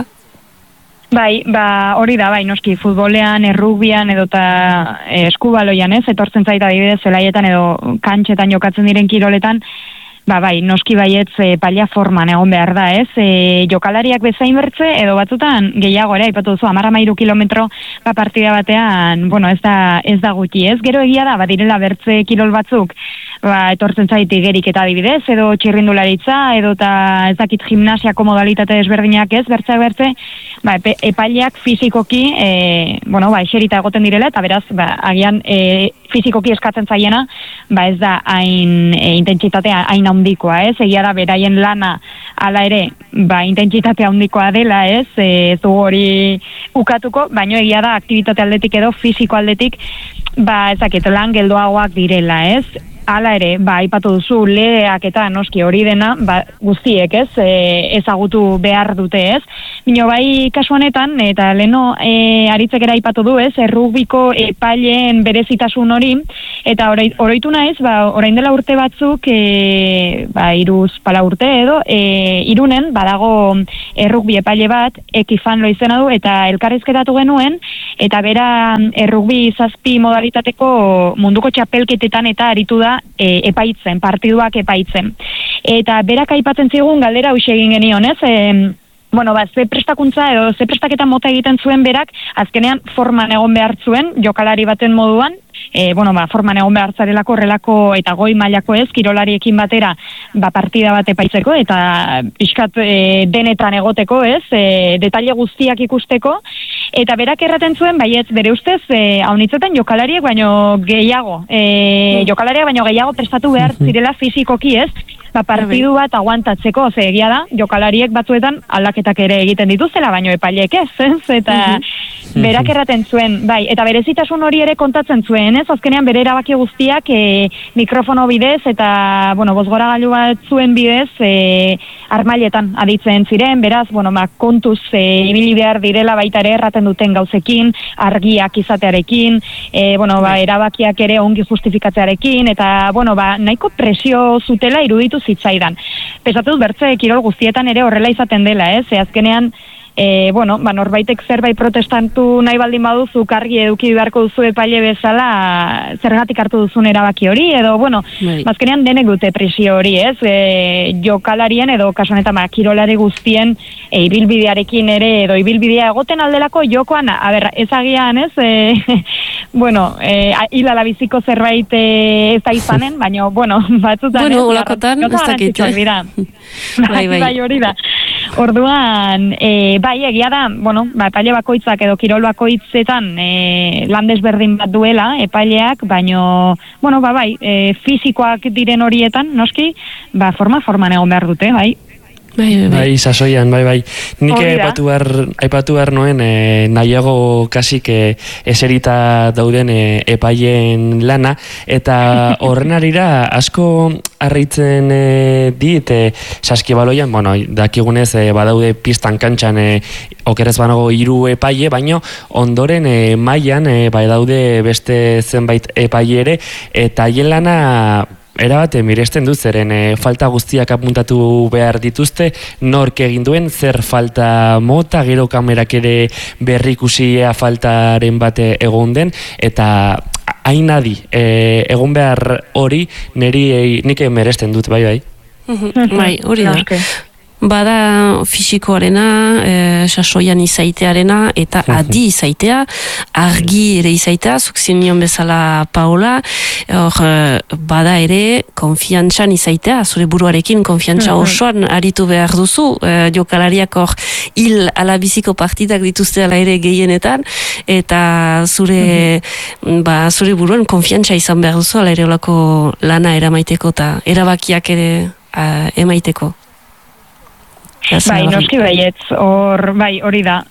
Bai, ba, hori da, bai, noski, futbolean, errugbian edo eta eskubaloian, ez, etortzen zaita adibidez zelaietan edo kantxetan jokatzen diren kiroletan, ba, bai, noski baietz e, paila forman egon behar da, ez, e, jokalariak bezain bertze, edo batzutan gehiago ere, aipatu duzu, amar amairu kilometro ba, partida batean, bueno, ez da, ez da guti, ez, gero egia da, badirela bertze kirol batzuk, ba, etortzen zaiti gerik eta adibidez, edo txirrindularitza, edo eta ez dakit gimnasiako modalitate desberdinak ez, bertzeak bertze, ba, epe, epaileak fizikoki, e, bueno, ba, eserita egoten direla, eta beraz, ba, agian, e, fizikoki eskatzen zaiena, ba, ez da hain e, intentsitatea hain handikoa, ez? Egia da beraien lana hala ere, ba, intentsitate handikoa dela, ez? Ez du hori ukatuko, baino egia da aktibitate aldetik edo fisiko aldetik, ba, ezakit, lan geldoagoak direla, ez? Hala ere, ba, aipatu duzu legeak eta noski hori dena, ba, guztiek, ez? E, ezagutu behar dute, ez? Bino bai kasu honetan, eta leno e, aritzekera aipatu du, ez? Errugbiko epaileen berezitasun hori, eta ori, oroitu naiz, ba, orain dela urte batzuk, e, ba, iruz pala urte edo, e, irunen, badago errugbi epaile bat, ekifan lo izena du, eta elkarrizketatu genuen, eta bera errugbi zazpi modalitateko munduko txapelketetan eta aritu da e, epaitzen, partiduak epaitzen. Eta berak aipatzen zigun galdera hoxe egin genion, ez? E, bueno, ba, ze prestakuntza edo ze prestaketa mota egiten zuen berak, azkenean forman egon behar zuen, jokalari baten moduan, e, bueno, ba, forman egon behar zarelako, relako eta goi mailako ez, kirolariekin batera, ba, partida bat epaitzeko, eta pixkat e, denetan egoteko, ez, e, detaile guztiak ikusteko, eta berak erraten zuen, baietz, bere ustez, e, haunitzetan jokalariek baino gehiago, e, jokalariak baino gehiago prestatu behar zirela fizikoki, ez, ba, partidu bat aguantatzeko, ze egia da, jokalariek batzuetan aldaketak ere egiten dituzela, baino epaileek ez, ez? Eta berak erraten zuen, bai, eta berezitasun hori ere kontatzen zuen, ez? Azkenean bere erabaki guztiak e, mikrofono bidez eta, bueno, bozgoragailu bat zuen bidez e, armailetan aditzen ziren, beraz, bueno, ba, kontuz e, ibili behar direla baita ere erraten duten gauzekin, argiak izatearekin, e, bueno, ba, erabakiak ere ongi justifikatzearekin, eta, bueno, ba, nahiko presio zutela iruditu zitzaidan. Pesatu dut bertze kirol guztietan ere horrela izaten dela, ez? E, azkenean, E, bueno, ba, norbaitek zerbait protestantu nahi baldin baduzu argi eduki beharko duzu epaile bezala zergatik hartu duzun erabaki hori, edo, bueno, bazkenean denek dute presio hori, ez? E, jokalarien edo kasu honetan ba, kirolari guztien e, ibilbidearekin ere, edo ibilbidea egoten aldelako jokoan, a ber, ezagian, ez? E, bueno, e, hilala biziko zerbait e, ez da izanen, baina, bueno, batzutan, bueno, olakotan, ez dakit, bai, bai, hori da. Orduan, e, bai, egia da, bueno, ba, epaile bakoitzak edo kirol bakoitzetan e, landes berdin bat duela, epaileak, baino, bueno, ba, bai, e, fizikoak diren horietan, noski, ba, forma-forman egon behar dute, bai. Bai, bai, bai. Bai, sasoian, bai, bai. Nik aipatu behar, aipatu behar noen, e, nahiago kasik e, eserita dauden e, epaileen lana, eta horren arira asko harritzen e, dit, e, saskibaloian, bueno, dakigunez e, badaude pistan kantxan e, okerez banago hiru epaile, baino ondoren e, mailan e, bai daude beste zenbait epaile ere, eta haien lana erabate miresten dut, zeren e, falta guztiak apuntatu behar dituzte, nork egin duen, zer falta mota, gero kamerak ere berrikusia faltaren bate egon den, eta hain adi, e, egon behar hori niri e, nik meresten dut, bai, bai. Bai, hori da. Bada fisikoarena, e, sasoian izaitearena, eta adi izaitea, argi ere izaitea, zuk zinion bezala Paola, hor, bada ere konfiantzan izaitea, zure buruarekin konfiantza osoan aritu behar duzu, e, jokalariak hor hil alabiziko partidak dituzte ala ere gehienetan, eta zure, ba, zure buruan konfiantza izan behar duzu, ala ere olako lana eramaiteko eta erabakiak ere a, emaiteko. Bai, noski baietz, hor, bai, hori da.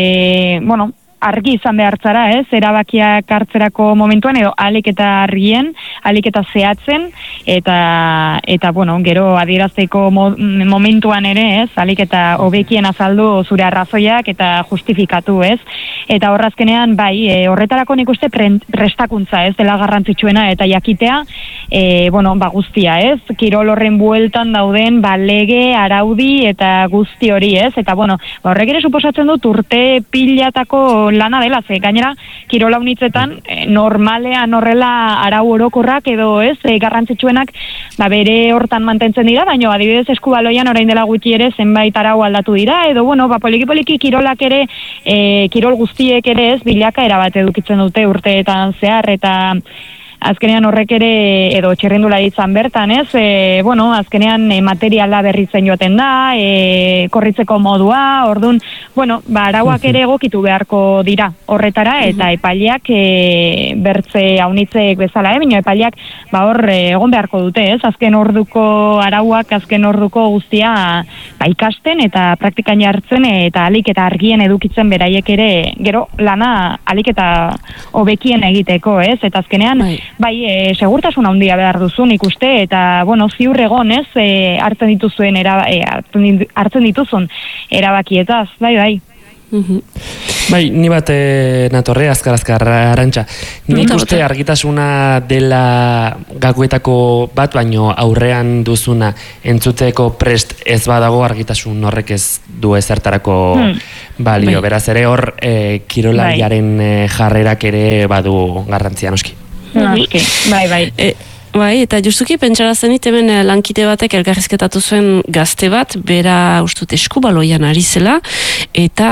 E, bueno, argi izan behar zara, ez, erabakiak hartzerako momentuan, edo alik eta argien, alik eta zehatzen, eta, eta bueno, gero adierazteko mo, momentuan ere, ez, alik eta hobekien azaldu zure arrazoiak eta justifikatu, ez, eta horrazkenean, bai, e, horretarako nik uste pre, prestakuntza, ez, dela garrantzitsuena, eta jakitea, e, bueno, ba, guztia, ez, kirol horren bueltan dauden, ba, lege, araudi, eta guzti hori, ez, eta, bueno, ba, horrek ere suposatzen dut urte pilatako lana dela, ze gainera kirola unitzetan e, normalean horrela arau orokorrak edo ez, e, garrantzitsuenak ba, bere hortan mantentzen dira, baina adibidez eskubaloian orain dela gutxi ere zenbait arau aldatu dira, edo bueno, ba, poliki-poliki kirolak ere, e, kirol guztiek ere ez, bilakaera bat edukitzen dute urteetan zehar, eta azkenean horrek ere, edo txirrindula ditzan bertan, ez, e, bueno, azkenean e, materiala berritzen joaten da, e, korritzeko modua, ordun, bueno, ba, arauak ere egokitu beharko dira horretara, eta epaileak e, bertze haunitzek bezala, eh, baina epaileak ba, hor e, egon beharko dute, ez, azken orduko arauak, azken orduko guztia ba, ikasten, eta praktikan jartzen, eta alik eta argien edukitzen beraiek ere, gero lana alik eta hobekien egiteko, ez, eta azkenean, bai, e, segurtasun handia behar duzun ikuste, eta, bueno, ziur egon, ez, e, hartzen dituzuen, eraba, e, hartzen dituzun erabakietaz, bai, bai. Uhum. Bai, ni bat e, natorre, azkar-azkar, Arantxa. Nik uste argitasuna dela gakuetako bat, baino aurrean duzuna entzuteko prest ez badago argitasun horrek ez du ezertarako hmm. balio. Bai. Beraz ere hor, e, kirolariaren bai. jarrerak ere badu garrantzia noski. Noski, bai, bai. E, bai, eta justuki pentsara zenit hemen lankide batek elkarrizketatu zuen gazte bat, bera ustut eskubaloian ari zela, eta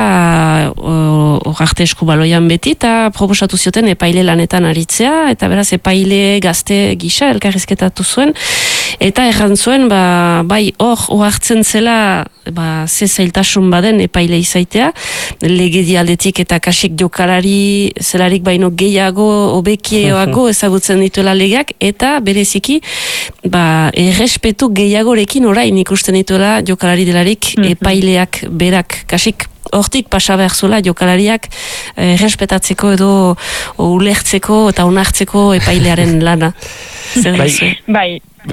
horarte eskubaloian beti, eta proposatu zioten epaile lanetan aritzea, eta beraz epaile gazte gisa elkarrizketatu zuen, eta erran zuen, ba, bai, hor, ohartzen zela ba, ze zailtasun baden epaile izaitea, legedi aldetik eta kasik jokalari zelarik baino gehiago, obekieoago ezagutzen dituela legeak, eta bereziki, ba, errespetu gehiagorekin orain ikusten dituela jokalari delarik epaileak berak kasik hortik pasa behar zuela jokalariak eh, respetatzeko edo ulertzeko eta onartzeko epailearen lana. Zer bai, bai.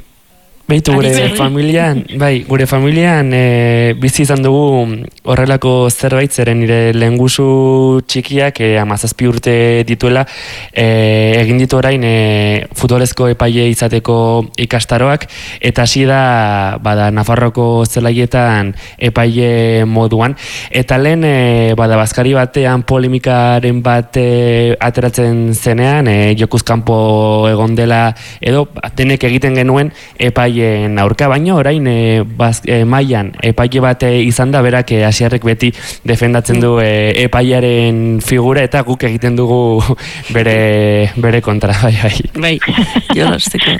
Beitu gure familian, bai, gure familian e, bizi izan dugu horrelako zerbait, zeren nire lehengusu txikiak e, amazazpi urte dituela, e, egin ditu orain e, futbolezko epaile izateko ikastaroak, eta hasi da bada Nafarroko zelaietan epaile moduan, eta lehen e, bada bazkari batean polemikaren bat e, ateratzen zenean, e, jokuz kanpo egon dela, edo denek egiten genuen epaile aurka, baino orain e, baz, e, mailan epaile bat izan da, berak e, Asiarrek beti defendatzen du e, epailearen figura, eta guk egiten dugu bere, bere kontra, bai, bai. Bai, jolasteko.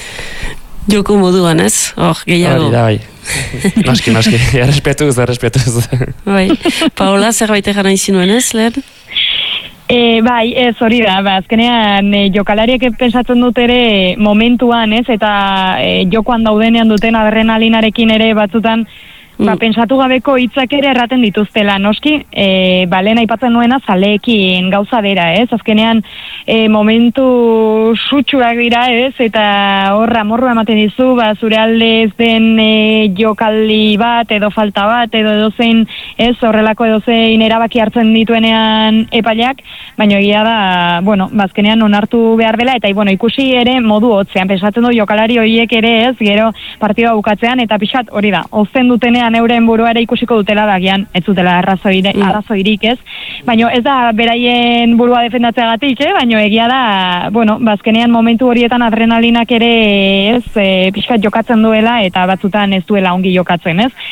Joko moduan, ez? Hor, gehiago. Hori da, bai. Noski, noski, errespetuz, errespetuz. Bai, Paola, zerbait egan nahi zinuen, ez, lehen? E, bai, ez hori da, ba, azkenean e, jokalariek pensatzen dut ere momentuan, ez, eta e, jokoan daudenean duten adrenalinarekin ere batzutan, ba, pensatu gabeko hitzak ere erraten dituztela, noski, e, ba, lehen aipatzen nuena zaleekin gauza bera, ez, azkenean e, momentu sutsuak dira, ez, eta horra morroa ematen dizu, ba, zure alde ez den e, jokaldi bat, edo falta bat, edo edozein, ez, horrelako edozein erabaki hartzen dituenean epaileak, baina egia da, bueno, bazkenean onartu behar dela, eta bueno, ikusi ere modu hotzean, pensatzen du jokalari horiek ere, ez, gero partida bukatzean, eta pixat hori da, ozen dutenean euren burua ere ikusiko dutela dagian, ez zutela arrazoire, arrazoirik, ez, baina ez da beraien burua defendatzeagatik, eh? Baina egia da, bueno, bazkenean momentu horietan adrenalinak ere, ez, e, pixkat jokatzen duela, eta batzutan ez duela ongi jokatzen, ez,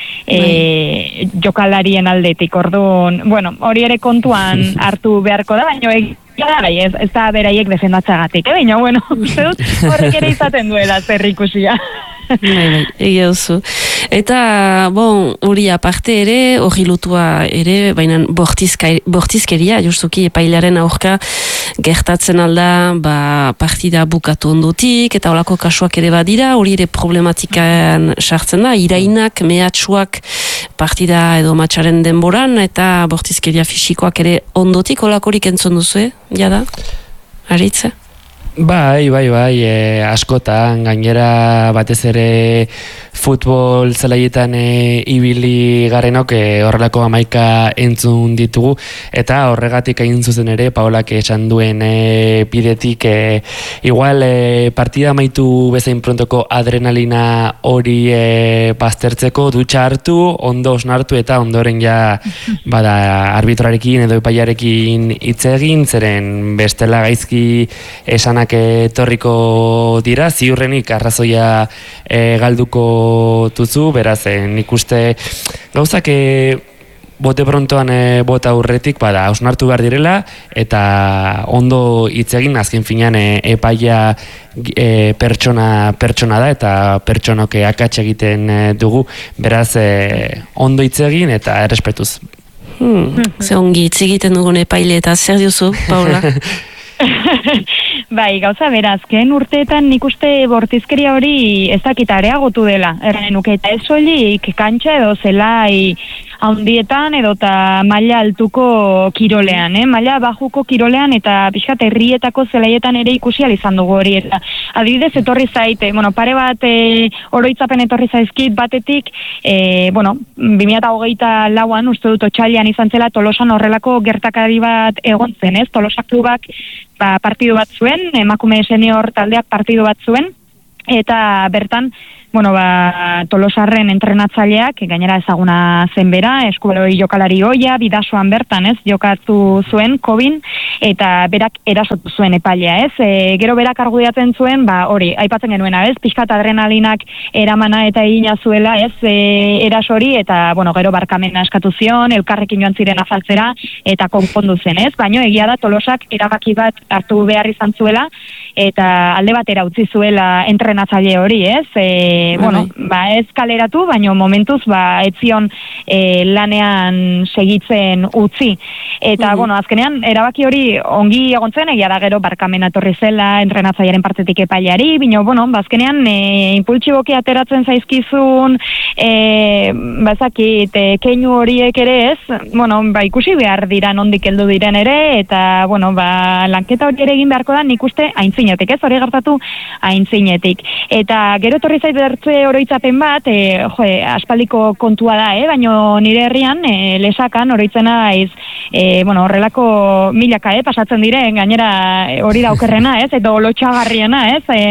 e, jokalarien aldetik, orduan, bueno, hori ere kontuan hartu beharko da, baina egia da, bai, ez, ez da beraiek defendatzeagatik, eh? Baina, bueno, uste dut, horrek ere izaten duela zer ikusia. Bai, bai, egia duzu. Eta, bon, hori aparte ere, hori lotua ere, baina bortizkeria, justuki epailaren aurka gertatzen alda, ba, partida bukatu ondotik, eta holako kasuak ere badira, hori ere problematikan sartzen da, irainak, mehatxuak partida edo matxaren denboran, eta bortizkeria fisikoak ere ondotik, holakorik entzun duzu, jada? Aritze? Bai, bai, bai, e, askotan, gainera batez ere futbol zelaietan e, ibili garenok e, horrelako hamaika entzun ditugu, eta horregatik hain zuzen ere, Paolak esan duen e, bidetik, e, igual e, partida amaitu bezain prontoko adrenalina hori e, baztertzeko dutxa hartu, ondo osnartu, eta ondoren ja bada arbitrarekin edo epaiarekin hitz egin, zeren bestela gaizki esanak etorriko dira, ziurrenik arrazoia e, galduko tuzu, beraz, e, nik uste gauzak e, bote prontoan e, bota aurretik, bada, hausnartu behar direla, eta ondo hitz egin, azken finean e, epaia e, pertsona, pertsona da, eta pertsonok akats egiten e, dugu, beraz, e, ondo hitz egin, eta errespetuz. Hmm, ze ongi hitz egiten dugun epaile, eta zer diozu, Paola? Bai, gauza berazken urteetan nik uste bortizkeria hori ez dakit areagotu dela. Erren nuke, eta ez soilik kantxa edo zelai haundietan edo eta maila altuko kirolean, eh? Maila bajuko kirolean eta pixkat herrietako zelaietan ere ikusi izan dugu hori. Eta adibidez etorri zaite, bueno, pare bat e, oroitzapen etorri zaizkit batetik, e, bueno, bi mila hogeita lauan uste dut otsailean izan zela Tolosan horrelako gertakari bat egon zen, ez? Tolosa klubak ba, partidu bat zuen, emakume senior taldeak partidu bat zuen, eta bertan, bueno, ba, Tolosarren entrenatzaileak, gainera ezaguna zen bera, eskubaloi jokalari hoia, bidasoan bertan, ez, jokatu zuen, kobin, eta berak erasotu zuen epailea, ez, e, gero berak argudiatzen zuen, ba, hori, aipatzen genuena, ez, pixkat adrenalinak eramana eta egina zuela, ez, e, erasori, eta, bueno, gero barkamena eskatu zion, elkarrekin joan ziren afaltzera, eta konpondu zen, ez, baino, egia da, Tolosak erabaki bat hartu behar izan zuela, eta alde batera utzi zuela entrenatzaile hori, ez, e, e, bueno, ba, ez kaleratu, baino momentuz, ba, etzion e, lanean segitzen utzi. Eta, mm-hmm. bueno, azkenean, erabaki hori ongi egontzen, egia da gero barkamena torri zela, entrenatzailearen partetik epaileari, bino, bueno, ba, azkenean, e, impultsiboki ateratzen zaizkizun, e, bazakit, e, keinu horiek ere ez, bueno, ba, ikusi behar dira nondik heldu diren ere, eta, bueno, ba, lanketa hori ere egin beharko da, nik uste aintzinetik, ez, hori gertatu aintzinetik. Eta gero etorri zait bertze oroitzapen bat, e, jo, aspaldiko kontua da, eh? Baino nire herrian, e, lesakan oroitzena iz, e, bueno, horrelako milaka, eh, pasatzen diren, gainera hori daukerrena, ez, edo lotxagarriena, ez, e,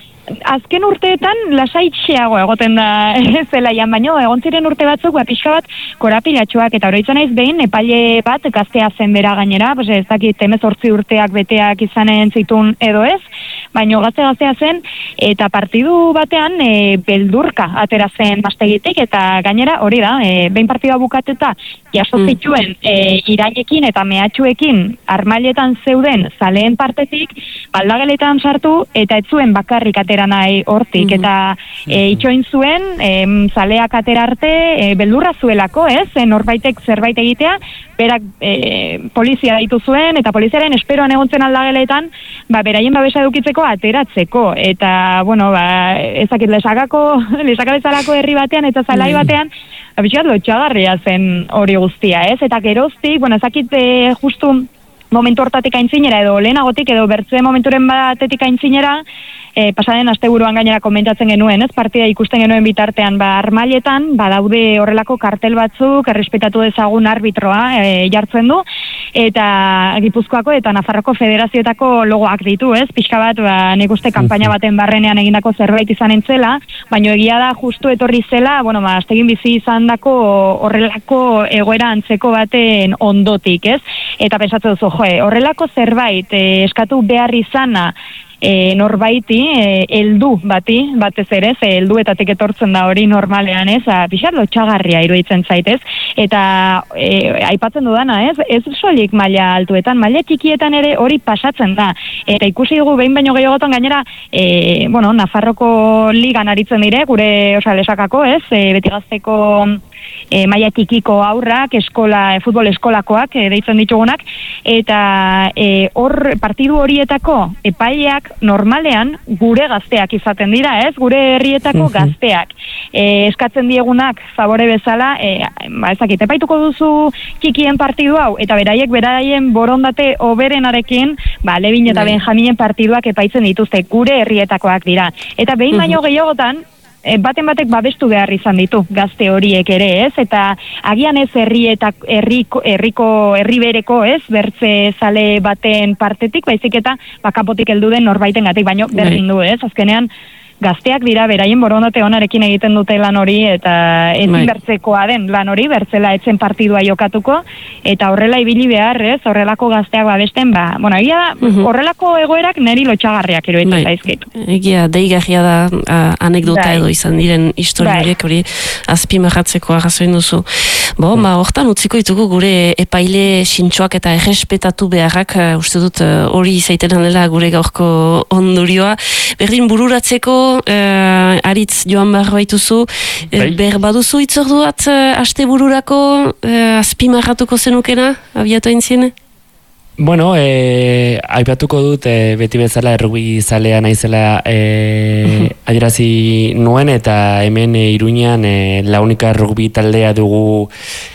azken urteetan lasaitxeago egoten da zelaian, baino egon ziren urte batzuk ba, pixka bat korapilatxoak, eta oroitzen naiz behin epaile bat gaztea zen bera gainera, pues ez dakit hemezortzi urteak beteak izanen zitun edo ez, baino gazte gaztea zen, eta partidu batean e, beldurka atera zen bastegitik, eta gainera hori da, e, behin partidua bukateta jaso zituen e, irainekin eta mehatxuekin armailetan zeuden zaleen partetik, baldageletan sartu, eta ez zuen bakarrik atera nahi hortik, mm-hmm. eta e, itxoin zuen, e, zaleak atera arte, e, beldurra zuelako, ez, e, norbaitek zerbait egitea, berak e, polizia deitu zuen, eta poliziaren esperoan egontzen aldageletan, ba, beraien babesa edukitzeko ateratzeko, eta, bueno, ba, ezakit lesakako, lesakabezalako herri batean, eta zalai batean, abixat lotxagarria zen hori guztia, ez, eta geroztik, bueno, ezakit e, justu momentu hortatik aintzinera, edo lehenagotik, edo bertze momenturen batetik aintzinera, E, pasaden asteburuan gainera komentatzen genuen, ez, partida ikusten genuen bitartean, ba, armailetan, badaude horrelako kartel batzuk, errespetatu dezagun arbitroa e, jartzen du, eta Gipuzkoako eta Nafarroko federazioetako logoak ditu, ez, pixka bat, ba, nik uste kanpaina baten barrenean egindako zerbait izan entzela, baino egia da justu etorri zela, bueno, ba, astegin bizi izan dako horrelako egoera antzeko baten ondotik, ez, eta pensatzen duzu, joe, horrelako zerbait e, eskatu behar izana, E, norbaiti, e, eldu bati, batez ere, ze helduetatik etortzen da hori normalean, ez, pixat lotxagarria iruditzen zaitez, eta e, aipatzen dudana, ez, ez soilik maila altuetan, maila txikietan ere hori pasatzen da, eta ikusi dugu behin baino gehiagotan gainera, e, bueno, Nafarroko ligan aritzen dire, gure, osa, lesakako, ez, e, beti gazteko E, maila txikiko aurrak, eskola, e, futbol eskolakoak, e, deitzen ditugunak, eta e, hor partidu horietako epaileak normalean gure gazteak izaten dira, ez? Gure herrietako gazteak. E, eskatzen diegunak favore bezala, e, ba, ezakit, epaituko duzu txikien partidu hau, eta beraiek beraien borondate oberenarekin, ba, Lebin eta Benjaminen partiduak epaitzen dituzte, gure herrietakoak dira. Eta behin baino gehiagotan, baten batek babestu behar izan ditu gazte horiek ere, ez? Eta agian ez herrietak herriko herriko herribereko, ez? Bertze zale baten partetik, baizik eta bakapotik heldu den norbaitengatik, baino berdin du, ez? Azkenean gazteak dira beraien borondate onarekin egiten dute lan hori, eta ezin bertzekoa den lan hori, bertzela etzen partidua jokatuko, eta horrela ibili behar, ez, horrelako gazteak babesten, ba, bueno, egia horrelako egoerak neri lotxagarriak iruditzen zaizkit. Egia, deigarria da a, anekdota edo izan diren historiak hori azpimarratzeko arrazoin duzu. Bo, ba, hortan utziko ditugu gure epaile sintxoak eta errespetatu beharrak, uh, uste dut hori uh, izaiten dela gure gaurko ondurioa. Berdin bururatzeko Uh, aritz joan behar baituzu, uh, behar baduzu itzorduat uh, aste bururako uh, azpimarratuko zenukena, abiatu aintzien? Bueno, eh, aipatuko dut eh, beti bezala errubi zalea naizela eh, adierazi nuen, eta hemen eh, Iruñan eh, la única rugby taldea dugu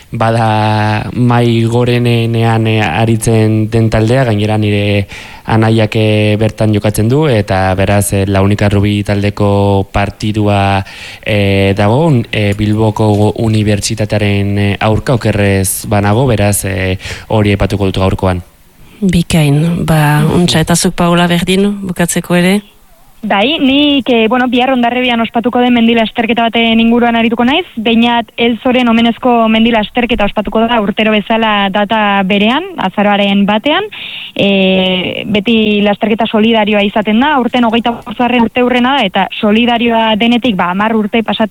bada mai gorenean eh, aritzen den taldea, gainera nire anaiak eh, bertan jokatzen du, eta beraz eh, la única rugby taldeko partidua eh, dago eh, Bilboko Unibertsitatearen eh, aurka okerrez banago, beraz eh, hori aipatuko dut gaurkoan. Bikain, ba, untxa eta zuk Paula berdin, bukatzeko ere? Bai, nik, eh, bueno, bihar Hondarribian ospatuko den mendila esterketa baten inguruan arituko naiz, beinat Elzoren omenezko mendila esterketa ospatuko da urtero bezala data berean, azaroaren batean, e, beti lasterketa solidarioa izaten da, urten hogeita bosgarren urte hurrena da, eta solidarioa denetik, ba, hamar urte pasatzen